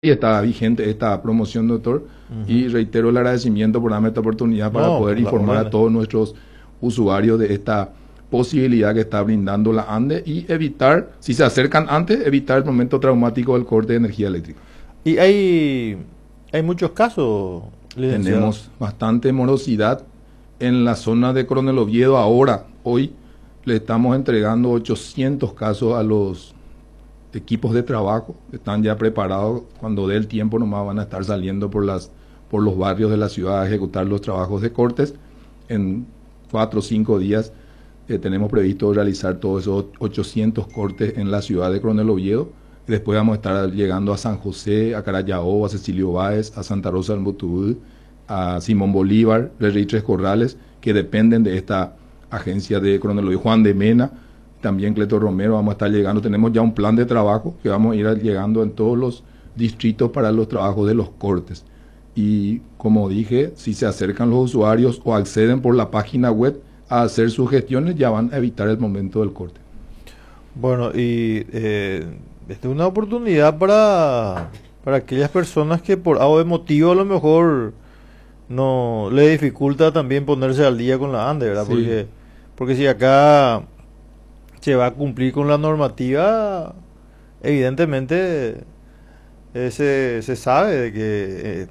Y está vigente esta promoción, doctor, y reitero el agradecimiento por darme esta oportunidad para poder informar a todos nuestros usuarios de esta posibilidad que está brindando la ANDE y evitar, si se acercan antes, evitar el momento traumático del corte de energía eléctrica. Y hay muchos casos, licenciado. Tenemos bastante morosidad en la zona de Coronel Oviedo. Ahora, hoy, le estamos entregando 800 casos a los equipos de trabajo, están ya preparados, cuando dé el tiempo nomás van a estar saliendo por los barrios de la ciudad a ejecutar los trabajos de cortes. En 4 o 5 días tenemos previsto realizar todos esos 800 cortes en la ciudad de Coronel Oviedo. Después vamos a estar llegando a San José, a Carayao, a Cecilio Báez, a Santa Rosa del Mutubú, a Simón Bolívar, Rey Tres Corrales, que dependen de esta agencia de Coronel Oviedo. Juan de Mena, también Cleto Romero, vamos a estar llegando. Tenemos ya un plan de trabajo que vamos a ir llegando en todos los distritos para los trabajos de los cortes. Y como dije, si se acercan los usuarios o acceden por la página web a hacer sus gestiones, ya van a evitar el momento del corte. Bueno, y esta es una oportunidad para aquellas personas que por algo de motivo a lo mejor no le dificulta también ponerse al día con la ANDE, ¿verdad? Sí. Porque si acá se va a cumplir con la normativa, evidentemente se sabe de que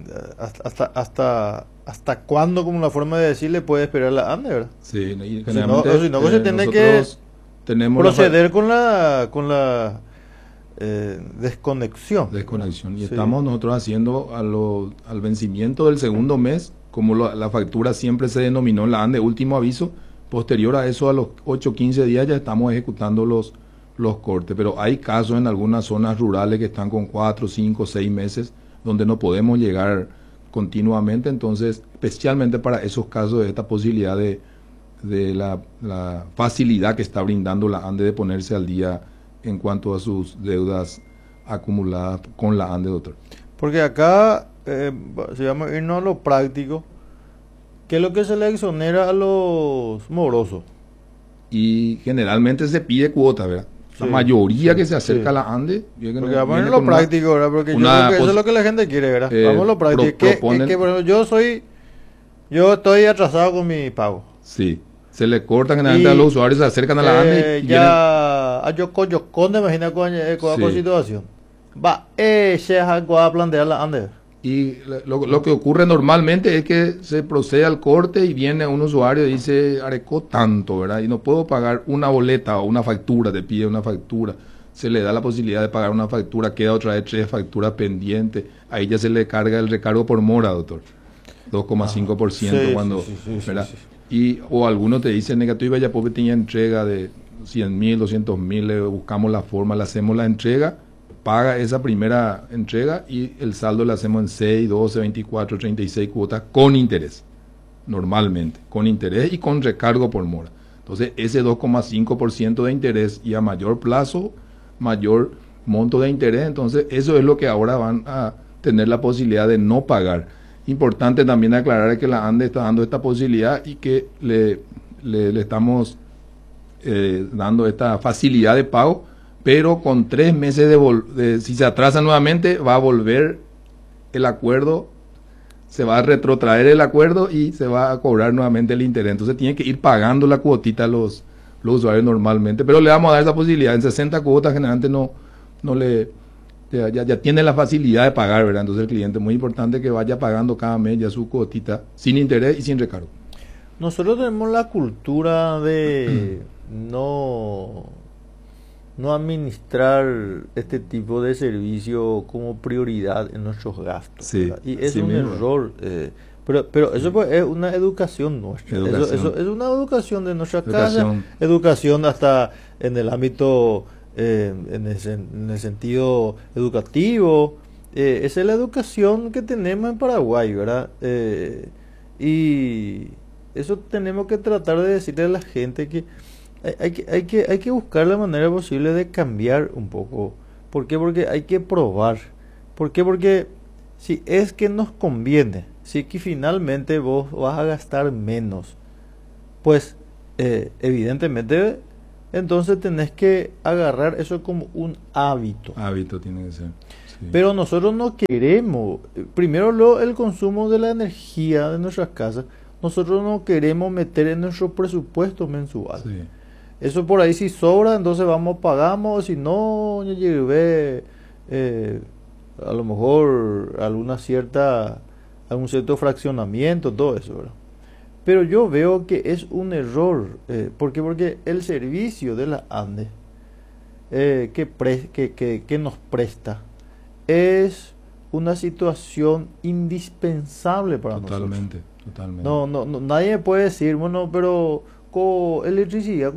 hasta cuándo, como una forma de decirle, puede esperar la ANDE, ¿verdad? Sí, y Si no, se tiene que proceder con la desconexión. Desconexión. Y Sí. estamos nosotros haciendo al vencimiento del segundo mes, como la factura siempre se denominó en la ANDE, último aviso. Posterior a eso, a los 8 o 15 días ya estamos ejecutando los cortes. Pero hay casos en algunas zonas rurales que están con 4, 5, 6 meses, donde no podemos llegar continuamente. Entonces, especialmente para esos casos, esta posibilidad de la facilidad que está brindando la ANDE de ponerse al día en cuanto a sus deudas acumuladas con la ANDE, doctor. Porque acá, se llama irnos a lo práctico. ¿Qué es lo que se le exonera a los morosos? Y generalmente se pide cuota, ¿verdad? La mayoría que se acerca a la ANDE. Porque vamos a ir a lo práctico, ¿verdad? Porque yo creo que eso es lo que la gente quiere, ¿verdad? Vamos a lo práctico. Por ejemplo, yo estoy atrasado con mi pago. Sí. Se le cortan generalmente a los usuarios, se acercan a la ANDE. Y ya a yo imagina con situación. Va, se va a plantear la ANDE. Y lo que ocurre normalmente es que se procede al corte y viene un usuario y dice, arecó tanto, ¿verdad? Y no puedo pagar una boleta o una factura, te pide una factura. Se le da la posibilidad de pagar una factura, queda otra vez 3 facturas pendientes. Ahí ya se le carga el recargo por mora, doctor. 2,5% cuando, ¿verdad? O algunos te dicen negativo, ya porque tenía entrega de 100.000, 200.000, le buscamos la forma, le hacemos la entrega, paga esa primera entrega y el saldo le hacemos en 6, 12, 24, 36 cuotas con interés, normalmente, con interés y con recargo por mora. Entonces, ese 2,5% de interés y a mayor plazo, mayor monto de interés, entonces eso es lo que ahora van a tener la posibilidad de no pagar. Importante también aclarar que la ANDE está dando esta posibilidad y que le estamos dando esta facilidad de pago, pero con 3 meses si se atrasa nuevamente, va a volver el acuerdo, se va a retrotraer el acuerdo y se va a cobrar nuevamente el interés. Entonces tiene que ir pagando la cuotita a los usuarios normalmente, pero le vamos a dar esa posibilidad. En 60 cuotas generalmente ya tiene la facilidad de pagar, ¿verdad? Entonces el cliente, muy importante que vaya pagando cada mes ya su cuotita sin interés y sin recargo. Nosotros tenemos la cultura de no administrar este tipo de servicio como prioridad en nuestros gastos. Sí, y es un error. Pero eso pues es una educación nuestra. Eso es una educación de nuestra casa. Educación hasta en el ámbito, en el sentido educativo. Esa es la educación que tenemos en Paraguay, ¿verdad? Y eso tenemos que tratar de decirle a la gente que hay que buscar la manera posible de cambiar un poco. ¿Por qué? Porque hay que probar. ¿Por qué? Porque si es que nos conviene, si es que finalmente vos vas a gastar menos, pues evidentemente entonces tenés que agarrar eso como un hábito. Hábito tiene que ser. Sí. Pero nosotros no queremos, primero el consumo de la energía de nuestras casas, nosotros no queremos meter en nuestro presupuesto mensual. Sí. Eso por ahí si sobra, entonces vamos, pagamos, si no, ya llevé a lo mejor algún cierto fraccionamiento, todo eso, ¿verdad? Pero yo veo que es un error. ¿Por qué? Porque el servicio de la ANDE que nos presta es una situación indispensable para Totalmente, nosotros. totalmente. No, nadie puede decir, bueno, pero con electricidad,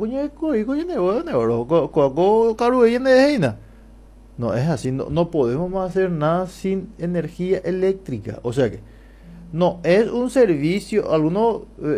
no es así, no podemos más hacer nada sin energía eléctrica. O sea que no es un servicio, algunos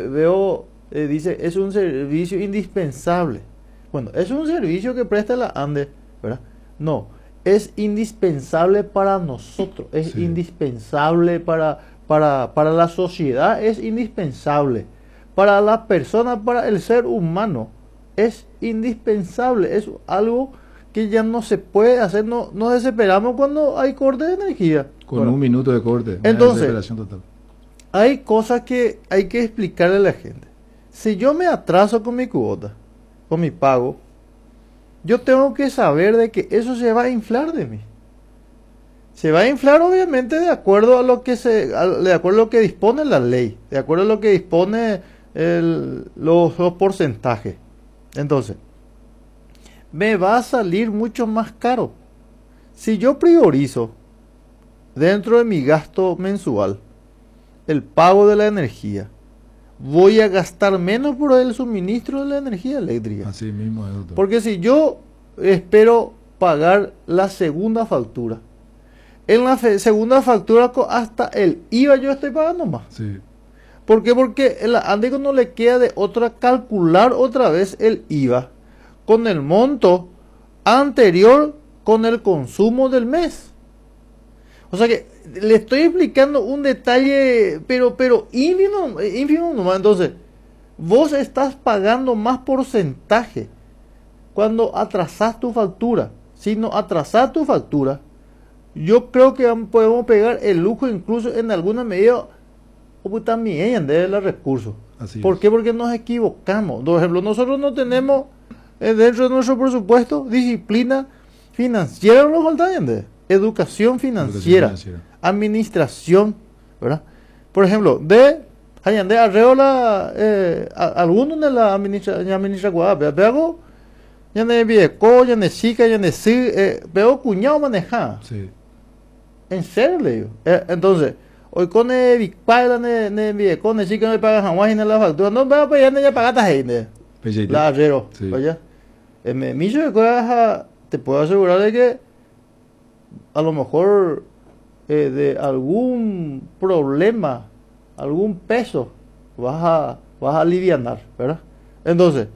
dice es un servicio indispensable. Bueno, es un servicio que presta la ANDE, ¿verdad? No, es indispensable para nosotros, es Sí. indispensable para la sociedad, es indispensable para la persona, para el ser humano, es indispensable, es algo que ya no se puede hacer, no nos desesperamos cuando hay corte de energía. Con Bueno, un minuto de corte. Una entonces, desesperación total. hay cosas que hay que explicarle a la gente. Si yo me atraso con mi cuota, con mi pago, yo tengo que saber de que eso se va a inflar de mí. Se va a inflar obviamente de acuerdo a lo que de acuerdo a lo que dispone la ley, de acuerdo a lo que dispone los porcentajes. Entonces, me va a salir mucho más caro. Si yo priorizo dentro de mi gasto mensual el pago de la energía, voy a gastar menos por el suministro de la energía eléctrica. Así mismo es, doctor. Porque si yo espero pagar la segunda factura, en la segunda factura hasta el IVA yo estoy pagando más. Sí. ¿Por qué? Porque el ANDE no le queda de otra calcular otra vez el IVA con el monto anterior con el consumo del mes. O sea que le estoy explicando un detalle, pero ínfimo nomás. Entonces, vos estás pagando más porcentaje cuando atrasás tu factura. Si no atrasás tu factura, yo creo que podemos pegar el lujo incluso en alguna medida o también de los recursos. Así ¿Por es. qué? Porque nos equivocamos. Por ejemplo, nosotros no tenemos dentro de nuestro presupuesto disciplina financiera, no nos falta educación financiera, administración, ¿verdad? Por ejemplo, algunos de la administra veo ya ne viejo, ya ne chica, ya ne si, veo cuñado manejar. Sí. En serio le digo. Entonces, hoy con el Vicpaila ne viejo, ne chica no le pagan jamás en la factura, no veo pues ya ne ya pagatas ahí, la arrero, Sí. oye. Me millo de cosas, te puedo asegurar de que a lo mejor de algún problema, algún peso, vas a alivianar, ¿verdad? Entonces,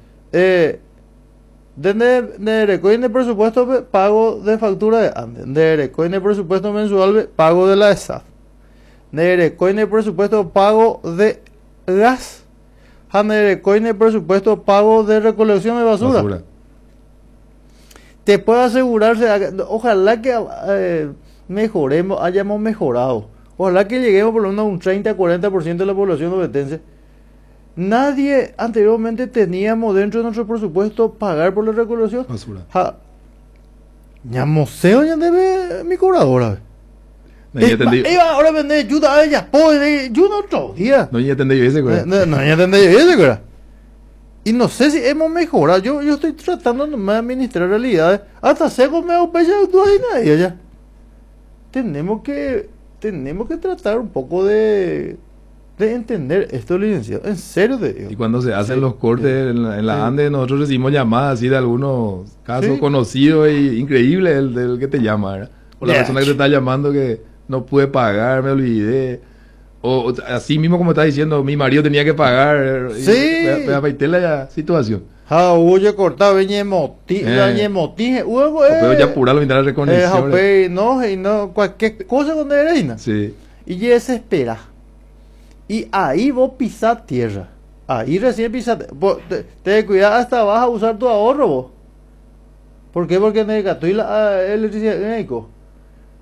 de recoger el presupuesto pago de factura de antes, de recoger el presupuesto mensual pago de la ESAF, de recoger el presupuesto pago de gas, de recoger el presupuesto pago de recolección de basura. Te puedo asegurar, ojalá que mejoremos, hayamos mejorado. Ojalá que lleguemos por lo menos a un 30-40% de la población obetense. Nadie anteriormente teníamos dentro de nuestro presupuesto pagar por la recolección. Basura. Ya museo ya debe mi cobradora. No, ya entendí. Ahora vende ayuda a ella, pues, yo no otro día. No, ya entendí ese, güey. No, ya entendí ese, güey. Y no sé si hemos mejorado. Yo estoy tratando nomás de administrar realidades. Hasta seco me hago pecha de tu y allá. Tenemos que tratar un poco de entender esto, licenciado. En serio te digo. Y cuando se hacen los cortes en la Sí. ANDE, nosotros recibimos llamadas así de algunos casos Sí. conocidos e increíbles del que te llama, ¿verdad? O la Ya. persona que te está llamando que no pude pagar, me olvidé. O así mismo como estás diciendo, mi marido tenía que pagar. Sí. Voy a meter la situación. Oye, cortado, ñemotije, Pero ya apurarlo mientras la reconexión. no, cualquier cosa con eres, Sí. y ya desespera. Y ahí vos pisás tierra. Ahí recién pisás. Te cuidás hasta vas a usar tu ahorro vos. ¿Por qué? Porque necesito la electricidad.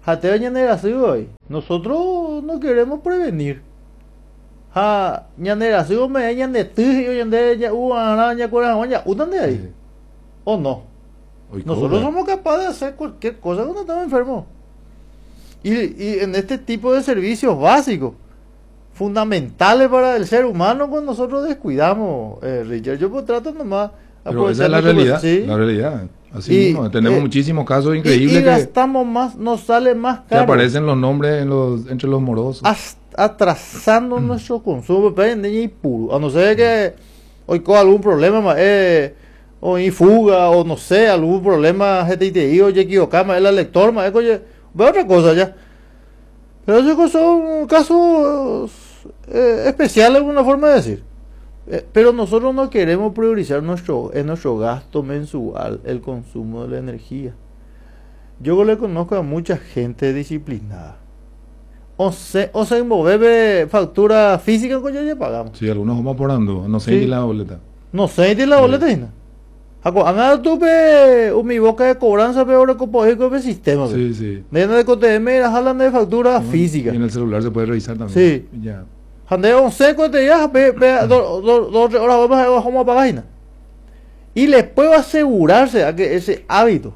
Jateo ñaneración hoy. Nosotros no queremos prevenir. Ja, ñaneración me ñanetu y ñande ya araña ya unan de ahí. Sí. ¿O no? Hoy Nosotros cobra. somos capaces de hacer cualquier cosa cuando estamos enfermos. Y en este tipo de servicios básicos, fundamentales para el ser humano, cuando nosotros descuidamos, Richard. Yo pues trato nomás Pero esa es la aprovechar realidad, ¿sí? la realidad. Así Y, mismo, tenemos muchísimos casos increíbles y que gastamos más, nos sale más que caro. aparecen los nombres entre los morosos. Atrasando nuestro consumo, pero en y puro. A no ser que hoy con algún problema, o y fuga, o no sé, algún problema GTI o equivocamos, el lector, oye, ve otra cosa ya. Pero esos son casos especiales, una forma de decir. Pero nosotros no queremos priorizar en nuestro gasto mensual el consumo de la energía. Yo le conozco a mucha gente disciplinada. O se bebe factura física con ya pagamos. Sí, algunos vamos apurando, no sé Sí. ni la boleta. No sé, ¿y la boleta? Anda tuve mi boca de cobranza peor que el sistema. Sí, sí. De KTM jalan de factura física. Y en el celular se puede revisar también. Sí. Ya. Ande 11 ya, ve 2 horas vamos a pagar. Y les puedo asegurarse a que ese hábito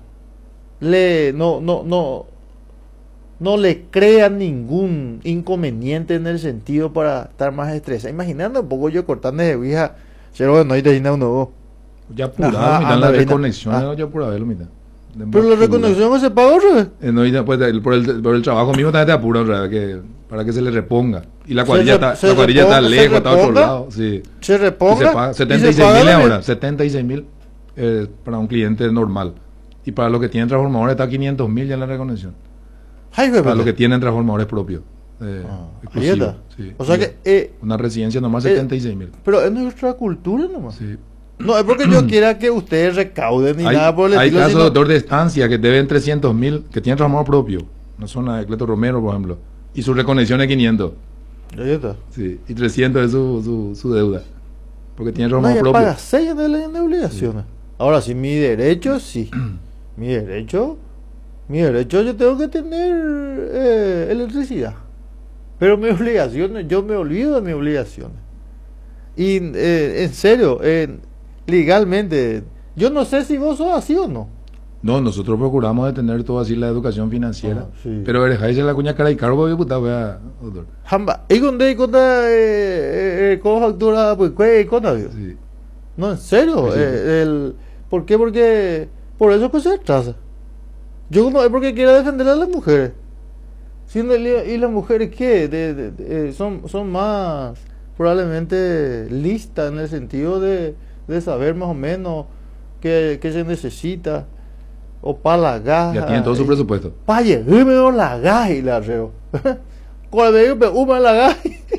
no le crea ningún inconveniente en el sentido para estar más estresado. Imaginando un poco yo cortando de vieja, pero no hay de uno. Ya apurado, Ajá, mitad anda, la venga. reconexión, Ah. ya apurado, lo mitad. Pero la reconexión se paga otra vez. No, y después por el trabajo mismo también te apura otra vez, para que se le reponga. Y la Se cuadrilla re- está, se la cuadrilla está reponga, se lejos, está a otro reponga. lado. Sí. Se Y se reponga. paga y se 76 paga mil la- ahora, 76 mil para un cliente normal. Y para los que tienen transformadores está 500 mil ya en la reconexión. Ay, güey, Para los que puta. tienen transformadores propios. Ahí Exclusivos. está. Sí. O sea que, Una residencia nomás 76 mil. pero es nuestra cultura nomás. Sí. No es porque yo quiera que ustedes recauden ni nada por el Hay estilo. casos de sino- doctor de estancia que deben 300 mil, que tienen transformador propio. Una zona de Cleto Romero, por ejemplo. Y su reconexión es 500. Ahí está. Sí. Y 300 es su deuda. Porque tiene No, transformador ya propio. paga 6 de obligaciones. Ahora sí, mi derecho, sí. mi derecho, yo tengo que tener electricidad. Pero mis obligaciones, yo me olvido de mis obligaciones. Y en serio, legalmente, yo no sé si vos sos así o no. No, nosotros procuramos de tener todo así la educación financiera. Ah, sí. Pero dejáis la cuña cara y cargo, diputado, vea, doctor. Jamba, y con con factura, pues, con Sí. No, en serio. Sí, sí. ¿Por qué? Porque por eso que se atrasa. Yo no es porque quiero defender a las mujeres. ¿Y las mujeres qué? Son más probablemente listas en el sentido de saber más o menos qué se necesita. O para la gas. Ya tienen todo su presupuesto. Para llevarme la gas y la reo. Cuando me digo, uma la gas.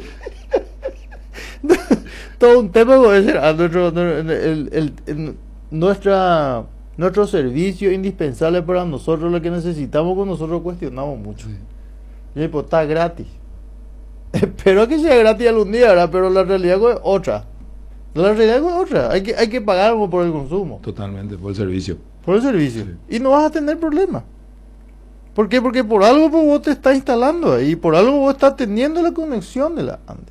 Todo un tema puede ser nuestro servicio indispensable para nosotros, lo que necesitamos, con nosotros cuestionamos mucho. Sí. Y pues está gratis. Espero que sea gratis algún día, ¿verdad? Pero la realidad es otra. La realidad es otra. Hay que pagar por el consumo, Totalmente, por el servicio. por el servicio. Sí. Y no vas a tener problemas. ¿Por qué? Porque por algo pues, vos te estás instalando ahí, por algo vos estás teniendo la conexión de la ANDE.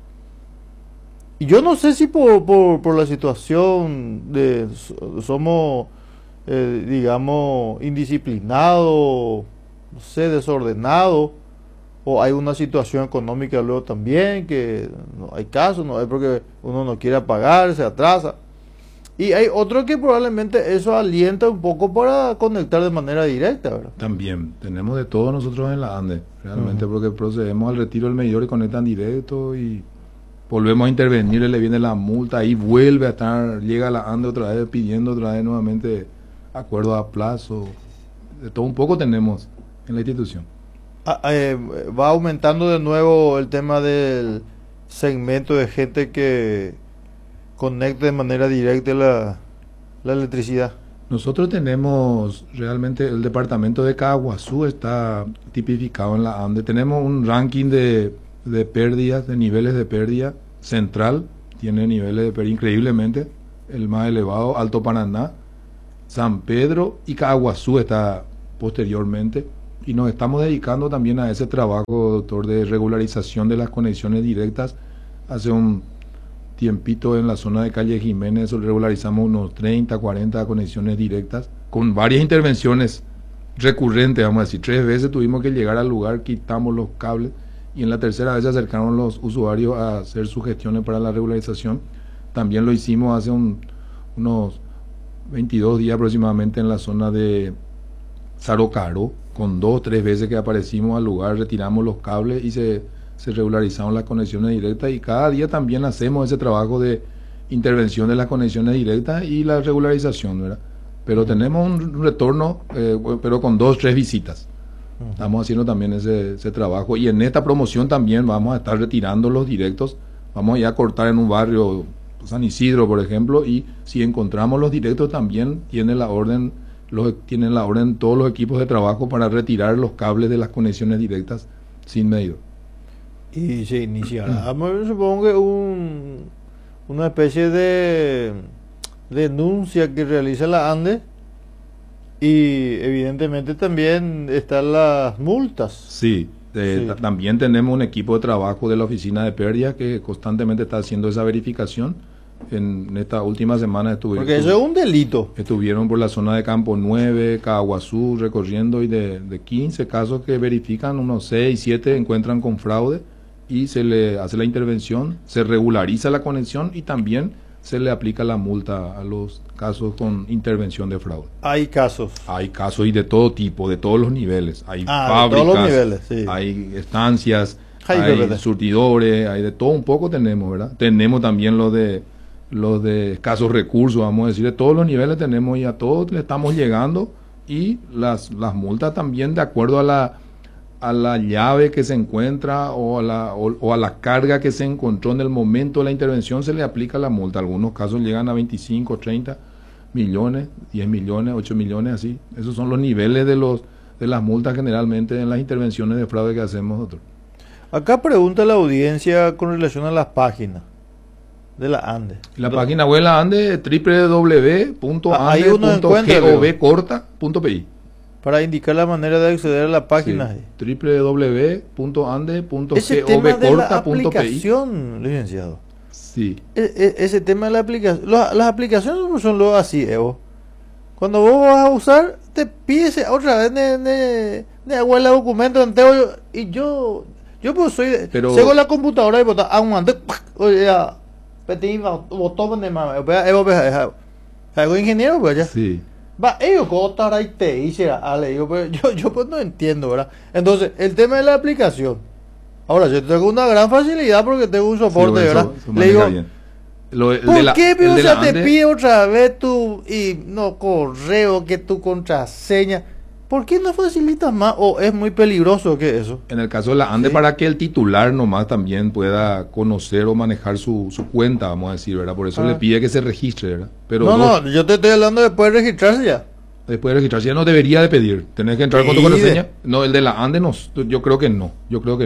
Y yo no sé si por la situación de somos, digamos, indisciplinados, no sé, desordenados, o hay una situación económica luego también, que no hay casos, no es porque uno no quiere pagar, se atrasa. Y hay otro que probablemente eso alienta un poco para conectar de manera directa, ¿verdad? También, tenemos de todo nosotros en la ANDE, realmente, Ujú. porque procedemos al retiro del medidor y conectan directo y volvemos a intervenir, le viene la multa, ahí vuelve a estar, llega la ANDE otra vez pidiendo otra vez nuevamente acuerdo a plazo, de todo un poco tenemos en la institución. Va aumentando de nuevo el tema del segmento de gente que conecta de manera directa la electricidad. Nosotros tenemos realmente el departamento de Caguazú está tipificado en la ANDE. Tenemos un ranking de pérdidas, de niveles de pérdida central, tiene niveles de pérdida increíblemente, el más elevado, Alto Paraná, San Pedro y Caguazú está posteriormente. Y nos estamos dedicando también a ese trabajo, doctor, de regularización de las conexiones directas. Hace un tiempito en la zona de calle Jiménez regularizamos unos 30, 40 conexiones directas con varias intervenciones recurrentes, vamos a decir. 3 veces tuvimos que llegar al lugar, quitamos los cables y en la tercera vez se acercaron los usuarios a hacer sus gestiones para la regularización. También lo hicimos hace unos 22 días aproximadamente en la zona de Sarocaro, con 2 o 3 veces que aparecimos al lugar, retiramos los cables y se regularizaron las conexiones directas, y cada día también hacemos ese trabajo de intervención de las conexiones directas y la regularización, ¿verdad? Pero tenemos un retorno, pero con 2 o 3 visitas. Estamos haciendo también ese trabajo, y en esta promoción también vamos a estar retirando los directos. Vamos a ir a cortar en un barrio, San Isidro por ejemplo, y si encontramos los directos también tienen la orden todos los equipos de trabajo para retirar los cables de las conexiones directas sin medidor. Y se iniciará, supongo que una especie de denuncia que realiza la ANDE, y evidentemente también están las multas. Sí, también tenemos un equipo de trabajo de la oficina de pérdida que constantemente está haciendo esa verificación. En esta última semana porque eso es un delito. Estuvieron por la zona de Campo 9, Caguazú, recorriendo, y de 15 casos que verifican, unos 6, 7 encuentran con fraude y se le hace la intervención, se regulariza la conexión y también se le aplica la multa a los casos con intervención de fraude. Hay casos. Hay casos y de todo tipo, de todos los niveles. Hay fábricas, de todos los niveles, sí. Hay estancias, hay surtidores, hay de todo un poco tenemos, ¿verdad? Tenemos también los de escasos recursos, vamos a decir, de todos los niveles tenemos, y a todos le estamos llegando, y las multas también de acuerdo a la llave que se encuentra o a la carga que se encontró en el momento de la intervención, se le aplica la multa. Algunos casos llegan a 25, 30 millones, 10 millones, 8 millones, así. Esos son los niveles de las multas generalmente en las intervenciones de fraude que hacemos, doctor. Acá pregunta la audiencia con relación a las páginas de la ANDE. La página web de la ANDE es www.ande.govcorta.pi. Para indicar la manera de acceder a la página. Sí, www.ande.govcorta.pi. Ese tema de la aplicación, licenciado. Sí. Ese tema de la aplicación. Las aplicaciones no son lo así, Evo. Cuando vos vas a usar, te pides otra vez de aguardar documento entero. Y yo pues soy de... Pero... Sigo la computadora y botar aguante. Oye, ya. Botón de mano. Hago ingeniero, pues ya. Sí. Va, ellos y te dice, Ale, yo pues no entiendo, ¿verdad? Entonces, el tema de la aplicación. Ahora, yo tengo una gran facilidad porque tengo un soporte, ¿verdad? Le digo, ¿por qué, pero, te pide otra vez tu correo, que tu contraseña? ¿Por qué no facilitas más? ¿O es muy peligroso que eso? En el caso de la ANDE, para que el titular nomás también pueda conocer o manejar su cuenta, vamos a decir, ¿verdad? Por eso le pide que se registre, ¿verdad? Pero no, yo te estoy hablando después de registrarse ya. Después de registrarse ya no debería de pedir. Tenés que entrar con tu contraseña. No, el de la ANDE no, yo creo que no.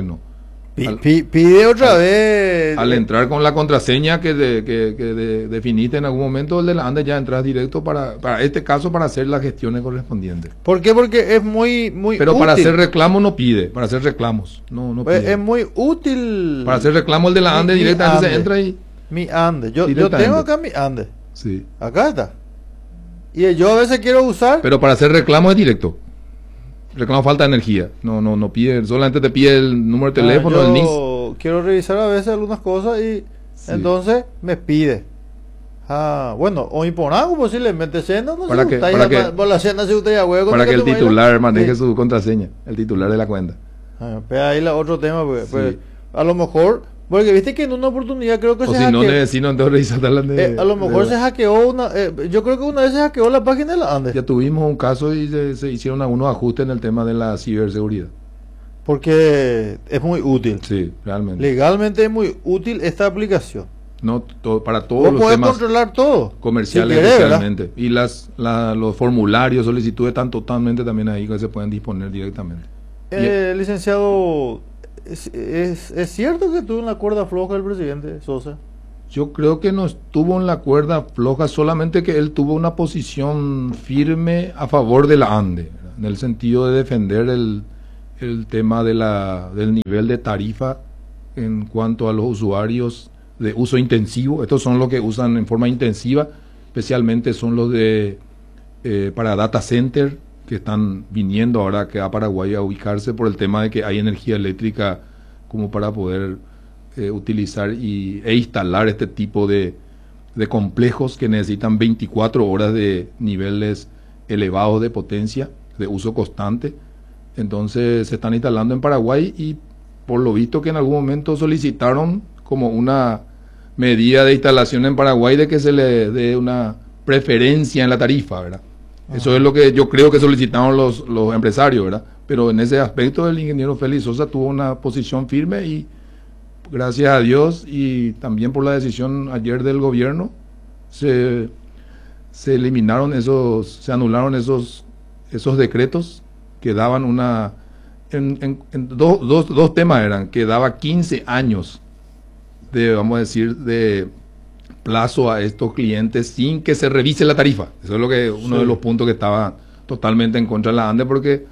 Pide otra vez. Al entrar con la contraseña que definiste en algún momento, el de la ANDE ya entras directo para este caso para hacer las gestiones correspondientes. ¿Por qué? Porque es muy Pero útil. Para hacer reclamos no pide, para hacer reclamos no pide. Es muy útil. Para hacer reclamos el de la ANDE directamente se entra y... Mi ANDE, yo tengo acá mi ANDE. Sí. Acá está. Y yo a veces quiero usar... Pero para hacer reclamos es directo. Reclamo falta de energía, no pide, solamente te pide el número de teléfono, el NIS. Quiero revisar a veces algunas cosas y entonces me pide. Bueno, o imponer posiblemente cena, no para sé, por la cena si usted ya huevo. Para que el titular maneje su contraseña, el titular de la cuenta. Pero ahí otro tema, pues, a lo mejor, porque viste que en una oportunidad creo que o se hackeó. O si no, vecino, entonces a lo mejor se hackeó yo creo que una vez se hackeó la página de la ANDE. Ya tuvimos un caso y se hicieron algunos ajustes en el tema de la ciberseguridad. Porque es muy útil. Sí, realmente. Legalmente es muy útil esta aplicación. No, para todos los temas controlar todo comerciales, si especialmente. Y los formularios, solicitudes están totalmente también ahí que se pueden disponer directamente. Licenciado, ¿es cierto que tuvo una cuerda floja el presidente Sosa? Yo creo que no estuvo en la cuerda floja, solamente que él tuvo una posición firme a favor de la ANDE, ¿verdad? en el sentido de defender el tema del nivel de tarifa en cuanto a los usuarios de uso intensivo. Estos son los que usan en forma intensiva, especialmente son los de para data center, que están viniendo ahora que a Paraguay a ubicarse por el tema de que hay energía eléctrica como para poder utilizar e instalar este tipo de complejos que necesitan 24 horas de niveles elevados de potencia, de uso constante. Entonces se están instalando en Paraguay y por lo visto que en algún momento solicitaron como una medida de instalación en Paraguay de que se le dé una preferencia en la tarifa, ¿verdad? Eso es lo que yo creo que solicitaron los empresarios, ¿verdad? Pero en ese aspecto el ingeniero Félix Sosa tuvo una posición firme y gracias a Dios y también por la decisión ayer del gobierno se eliminaron se anularon esos decretos que daban dos temas eran, que daba 15 años vamos a decir, de plazo a estos clientes sin que se revise la tarifa. Eso es lo que uno de los puntos que estaba totalmente en contra de la ANDE, porque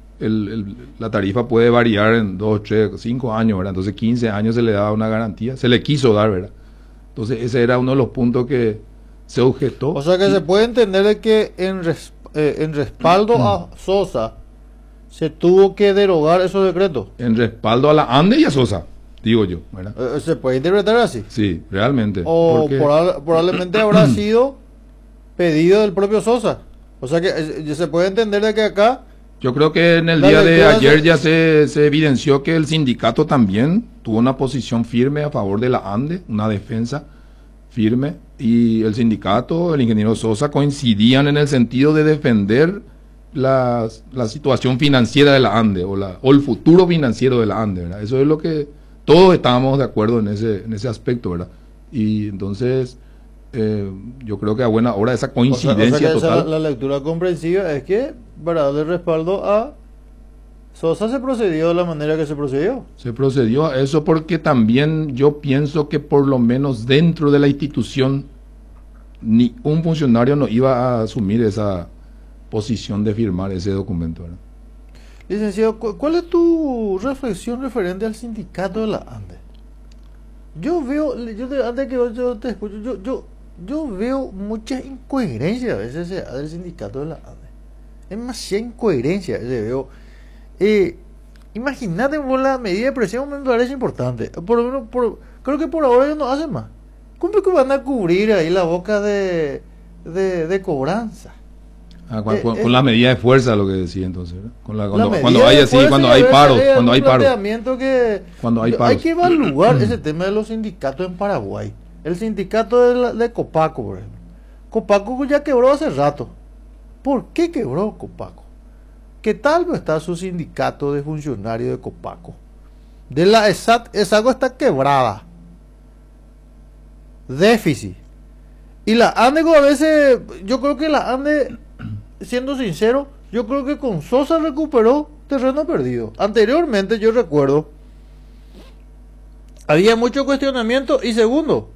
la tarifa puede variar en 2, 3, 5 años, ¿verdad? Entonces 15 años se le daba una garantía, se le quiso dar, ¿verdad? Entonces ese era uno de los puntos que se objetó. O sea que se puede entender de que en respaldo a Sosa se tuvo que derogar esos decretos. En respaldo a la ANDE y a Sosa, digo yo, ¿verdad? ¿Se puede interpretar así? Sí, realmente. O probablemente habrá sido pedido del propio Sosa. O sea que se puede entender de que acá... Yo creo que en el día de ayer ya se evidenció que el sindicato también tuvo una posición firme a favor de la ANDE, una defensa firme, y el sindicato, el ingeniero Sosa, coincidían en el sentido de defender la situación financiera de la ANDE o el futuro financiero de la ANDE, ¿verdad? Eso es lo que todos estábamos de acuerdo en ese aspecto, ¿verdad? Y entonces yo creo que a buena hora esa coincidencia total. La lectura comprensiva es que para darle respaldo a Sosa se procedió de la manera que se procedió. Se procedió a eso porque también yo pienso que por lo menos dentro de la institución ni un funcionario no iba a asumir esa posición de firmar ese documento, ¿verdad? Licenciado, ¿cuál es tu reflexión referente al sindicato de la ANDE? Yo veo, antes que yo te escucho, yo veo mucha incoherencia a veces del sindicato de la ANDE. Es demasiada incoherencia se veo. Imagínate por la medida de presión me parece importante. Por lo menos creo que por ahora ellos no hacen más. ¿Cómo que van a cubrir ahí la boca de cobranza? Con la medida de fuerza, lo que decía entonces, ¿verdad? Cuando hay así, cuando hay paros, hay que evaluar ese tema de los sindicatos en Paraguay. El sindicato de Copaco, por ejemplo. Copaco ya quebró hace rato. ¿Por qué quebró Copaco? ¿Qué tal está su sindicato de funcionarios de Copaco? De la ESAGO está quebrada. Déficit. Y la ANDE a veces, yo creo que la ANDE, siendo sincero, yo creo que con Sosa recuperó terreno perdido. Anteriormente yo recuerdo, había mucho cuestionamiento y segundo,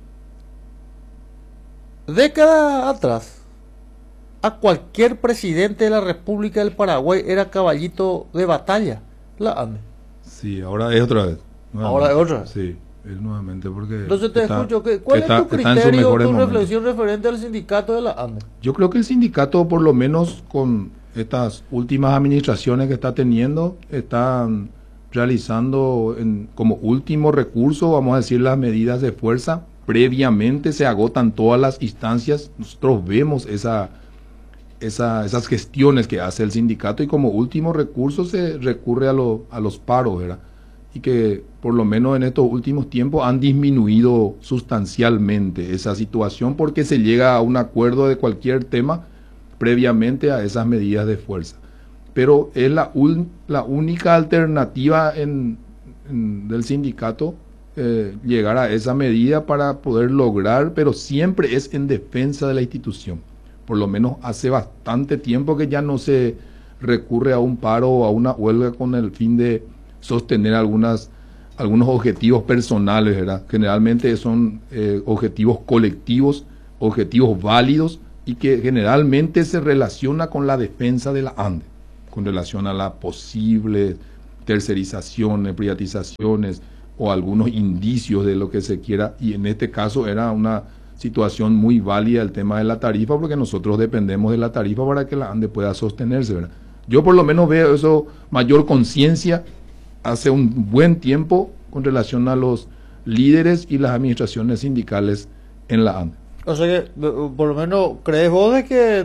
décadas atrás, a cualquier presidente de la República del Paraguay era caballito de batalla, la ANDE. Sí, ahora es otra vez. Ahora es otra. Sí, es nuevamente porque... Entonces te escucho, ¿cuál es tu criterio, tu reflexión referente al sindicato de la ANDE? Yo creo que el sindicato, por lo menos con estas últimas administraciones que está teniendo, están realizando como último recurso, vamos a decir, las medidas de fuerza. Previamente se agotan todas las instancias, nosotros vemos esas gestiones que hace el sindicato y como último recurso se recurre a los paros, ¿verdad? Y que por lo menos en estos últimos tiempos han disminuido sustancialmente esa situación porque se llega a un acuerdo de cualquier tema previamente a esas medidas de fuerza. Pero es la única alternativa del sindicato llegar a esa medida para poder lograr, pero siempre es en defensa de la institución. Por lo menos hace bastante tiempo que ya no se recurre a un paro o a una huelga con el fin de sostener algunos objetivos personales, ¿verdad? Generalmente son objetivos colectivos, objetivos válidos y que generalmente se relaciona con la defensa de la ANDE. con relación a las posibles tercerizaciones, privatizaciones o algunos indicios de lo que se quiera, y en este caso era una situación muy válida el tema de la tarifa, porque nosotros dependemos de la tarifa para que la ANDE pueda sostenerse, ¿verdad? Yo por lo menos veo eso, mayor conciencia hace un buen tiempo con relación a los líderes y las administraciones sindicales en la ANDE. O sea que, por lo menos, ¿crees vos de que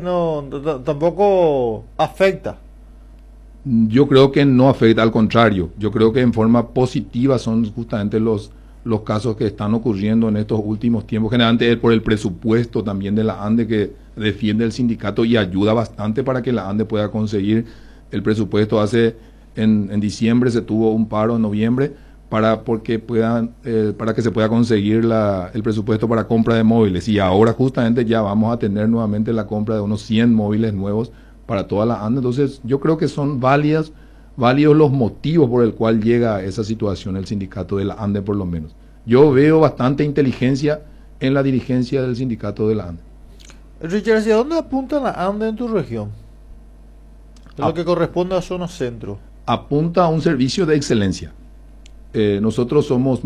tampoco afecta? Yo creo que no afecta, al contrario, yo creo que en forma positiva son justamente los casos que están ocurriendo en estos últimos tiempos, generalmente es por el presupuesto también de la ANDE que defiende el sindicato y ayuda bastante para que la ANDE pueda conseguir el presupuesto. En diciembre se tuvo un paro, en noviembre, para que se pueda conseguir el presupuesto para compra de móviles, y ahora justamente ya vamos a tener nuevamente la compra de unos 100 móviles nuevos para toda la ANDE. Entonces yo creo que son válidos los motivos por el cual llega a esa situación el sindicato de la ANDE, por lo menos. Yo veo bastante inteligencia en la dirigencia del sindicato de la ANDE. Richard, ¿hacia dónde apunta la ANDE en tu región? En lo que corresponde a zona centro. Apunta a un servicio de excelencia. Nosotros somos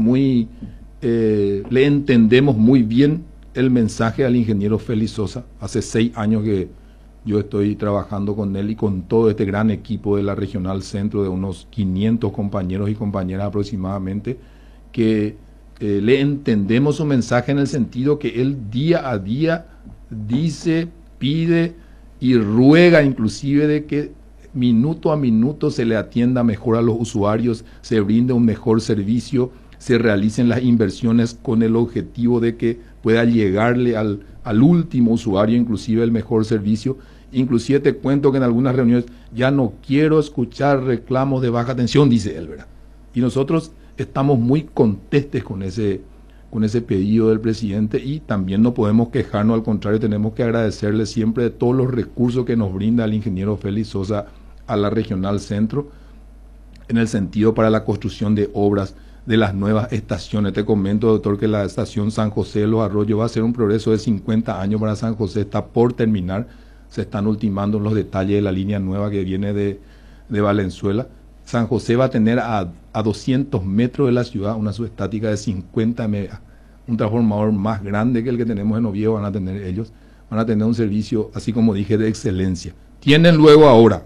le entendemos muy bien el mensaje al ingeniero Félix Sosa. Hace 6 años que yo estoy trabajando con él y con todo este gran equipo de la Regional Centro, de unos 500 compañeros y compañeras aproximadamente, que le entendemos su mensaje en el sentido que él día a día dice, pide y ruega inclusive de que minuto a minuto se le atienda mejor a los usuarios, se brinde un mejor servicio, se realicen las inversiones con el objetivo de que pueda llegarle al último usuario inclusive el mejor servicio. Inclusive te cuento que en algunas reuniones ya no quiero escuchar reclamos de baja tensión, dice él, ¿verdad? Y nosotros estamos muy contestes con ese pedido del presidente, y también no podemos quejarnos, al contrario, tenemos que agradecerle siempre de todos los recursos que nos brinda el ingeniero Félix Sosa a la Regional Centro, en el sentido para la construcción de obras de las nuevas estaciones. Te comento, doctor, que la estación San José de los Arroyos va a ser un progreso de 50 años para San José, está por terminar, se están ultimando los detalles de la línea nueva que viene de Valenzuela. San José va a tener a 200 metros de la ciudad una subestática de 50 MVA, un transformador más grande que el que tenemos en Oviedo van a tener ellos, van a tener un servicio, así como dije, de excelencia. Tienen luego ahora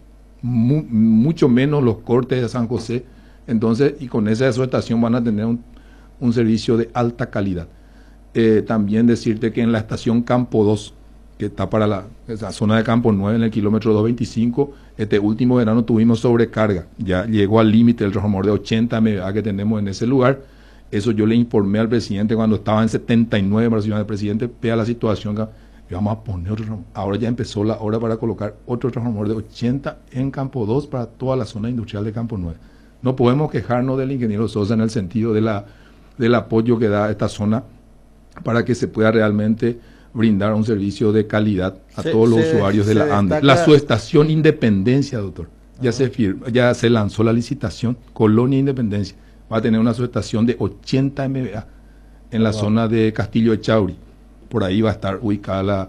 mucho menos los cortes de San José, entonces, y con esa subestación van a tener un servicio de alta calidad. También decirte que en la estación Campo 2, que está para esa zona de Campo 9, en el kilómetro 225, este último verano tuvimos sobrecarga, ya llegó al límite el transformador de 80 MVA que tenemos en ese lugar. Eso yo le informé al presidente cuando estaba en 79, para el presidente, vea la situación, vamos a poner otro. Ahora ya empezó la hora para colocar otro transformador de 80 en Campo 2 para toda la zona industrial de Campo 9. No podemos quejarnos del ingeniero Sosa en el sentido del apoyo que da a esta zona para que se pueda realmente brindar un servicio de calidad a todos los usuarios de la ANDE. La subestación Independencia, doctor, ya se lanzó la licitación, Colonia Independencia, va a tener una subestación de 80 MVA en la zona de Castillo de Chauri. Por ahí va a estar ubicada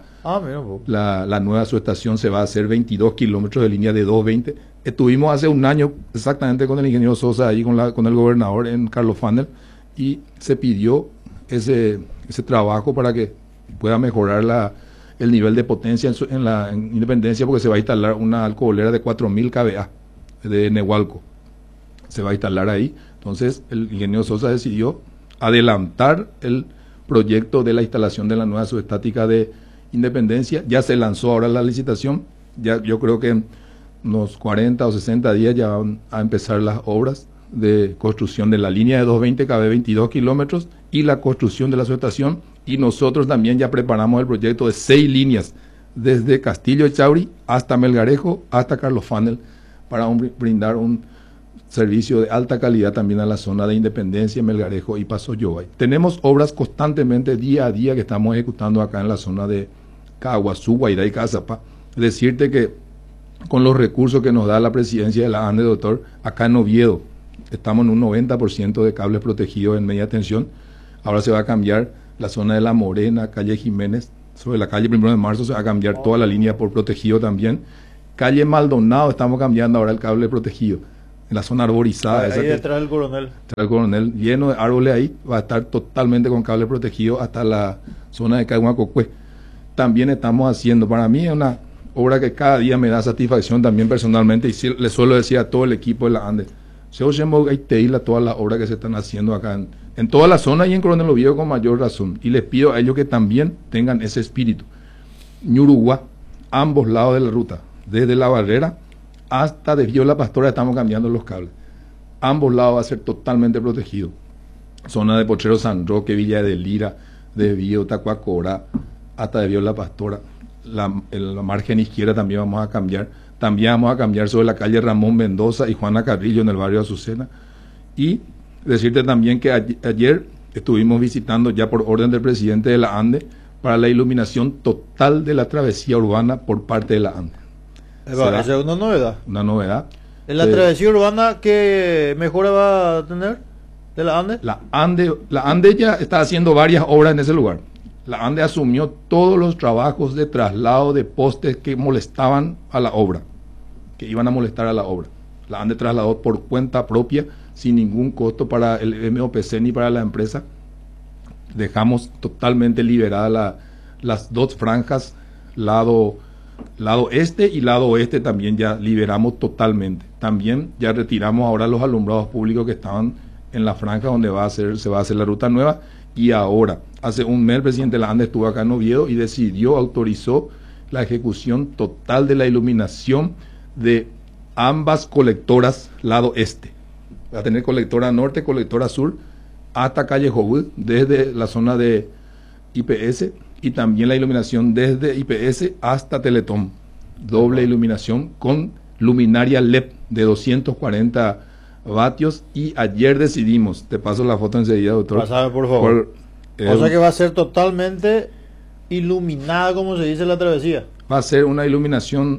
la nueva subestación, se va a hacer 22 kilómetros de línea de 220. Estuvimos hace un año exactamente con el ingeniero Sosa ahí con el gobernador en Carlos Fanel, y se pidió ese trabajo para que pueda mejorar el nivel de potencia en Independencia, porque se va a instalar una alcoholera de 4.000 kVA de Nehualco, se va a instalar ahí. Entonces el ingeniero Sosa decidió adelantar el proyecto de la instalación de la nueva subestática de Independencia. Ya se lanzó ahora la licitación, ya yo creo que en unos 40 o 60 días ya van a empezar las obras de construcción de la línea de 220 kV, 22 kilómetros, y la construcción de la subestación. Y nosotros también ya preparamos el proyecto de 6 líneas desde Castillo de Chauri hasta Melgarejo, hasta Carlos Fanel, para brindar un servicio de alta calidad también a la zona de Independencia, Melgarejo y Paso Yobay. Tenemos obras constantemente, día a día, que estamos ejecutando acá en la zona de Caguazú, Guairá y Cazapá. Decirte que con los recursos que nos da la presidencia de la ANDE, doctor, acá en Oviedo estamos en un 90% de cables protegidos en media tensión. Ahora se va a cambiar la zona de La Morena, calle Jiménez, sobre la calle 1 de Marzo se va a cambiar toda la línea por protegido también. Calle Maldonado estamos cambiando ahora el cable protegido. En la zona arborizada. Ahí detrás del Coronel. Detrás del Coronel, lleno de árboles ahí, va a estar totalmente con cable protegido hasta la zona de Caguacocué. También estamos haciendo, para mí es una obra que cada día me da satisfacción también personalmente, y le suelo decir a todo el equipo de la ANDE, todas las obras que se están haciendo acá en toda la zona y en Coronel Oviedo con mayor razón. Y les pido a ellos que también tengan ese espíritu. Ñuruguá, ambos lados de la ruta, desde la Barrera hasta desvío La Pastora, estamos cambiando los cables. Ambos lados va a ser totalmente protegido. Zona de Potrero San Roque, Villa de Lira, desvío Tacuacora, hasta desvío La Pastora. La margen izquierda también vamos a cambiar. También vamos a cambiar sobre la calle Ramón Mendoza y Juana Carrillo en el barrio Azucena. Y decirte también que ayer estuvimos visitando ya por orden del presidente de la ANDE para la iluminación total de la travesía urbana por parte de la ANDE. Esa es una novedad. Una novedad. ¿En la travesía urbana qué mejora va a tener de la ANDE? La ANDE ya está haciendo varias obras en ese lugar. La ANDE asumió todos los trabajos de traslado de postes que molestaban a la obra, que iban a molestar a la obra. La ANDE trasladó por cuenta propia, sin ningún costo para el MOPC ni para la empresa. Dejamos totalmente liberadas las dos franjas, lado este y lado oeste también ya liberamos totalmente. También ya retiramos ahora los alumbrados públicos que estaban en la franja donde se va a hacer la ruta nueva. Y ahora, hace un mes el presidente de la ANDE estuvo acá en Oviedo y autorizó la ejecución total de la iluminación de ambas colectoras lado este. Va a tener colectora norte, colectora sur, hasta calle Jobú, desde la zona de IPS, y también la iluminación desde IPS hasta Teletón. Doble iluminación con luminaria LED de 240 vatios, y ayer decidimos, te paso la foto enseguida, doctor. Pásame, por favor. O sea que va a ser totalmente iluminada, como se dice en la travesía. Va a ser una iluminación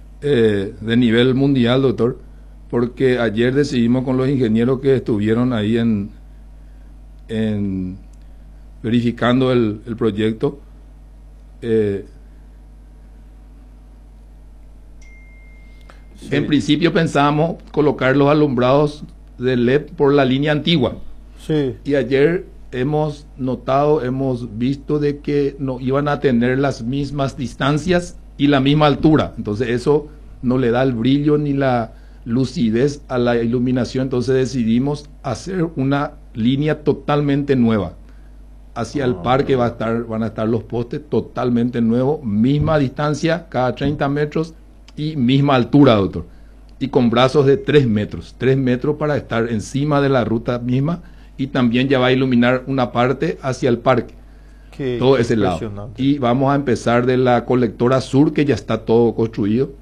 de nivel mundial, doctor, porque ayer decidimos con los ingenieros que estuvieron ahí en verificando el proyecto, Sí. En principio pensábamos colocar los alumbrados de LED por la línea antigua. Sí. Y ayer hemos notado, hemos visto de que no iban a tener las mismas distancias y la misma altura. Entonces eso no le da el brillo ni la lucidez a la iluminación. Entonces decidimos hacer una línea totalmente nueva. Hacia el parque van a estar los postes totalmente nuevos, misma distancia cada 30 metros y misma altura, doctor. Y con brazos de 3 metros para estar encima de la ruta misma, y también ya va a iluminar una parte hacia el parque, todo ese lado. Y vamos a empezar de la colectora sur, que ya está todo construido,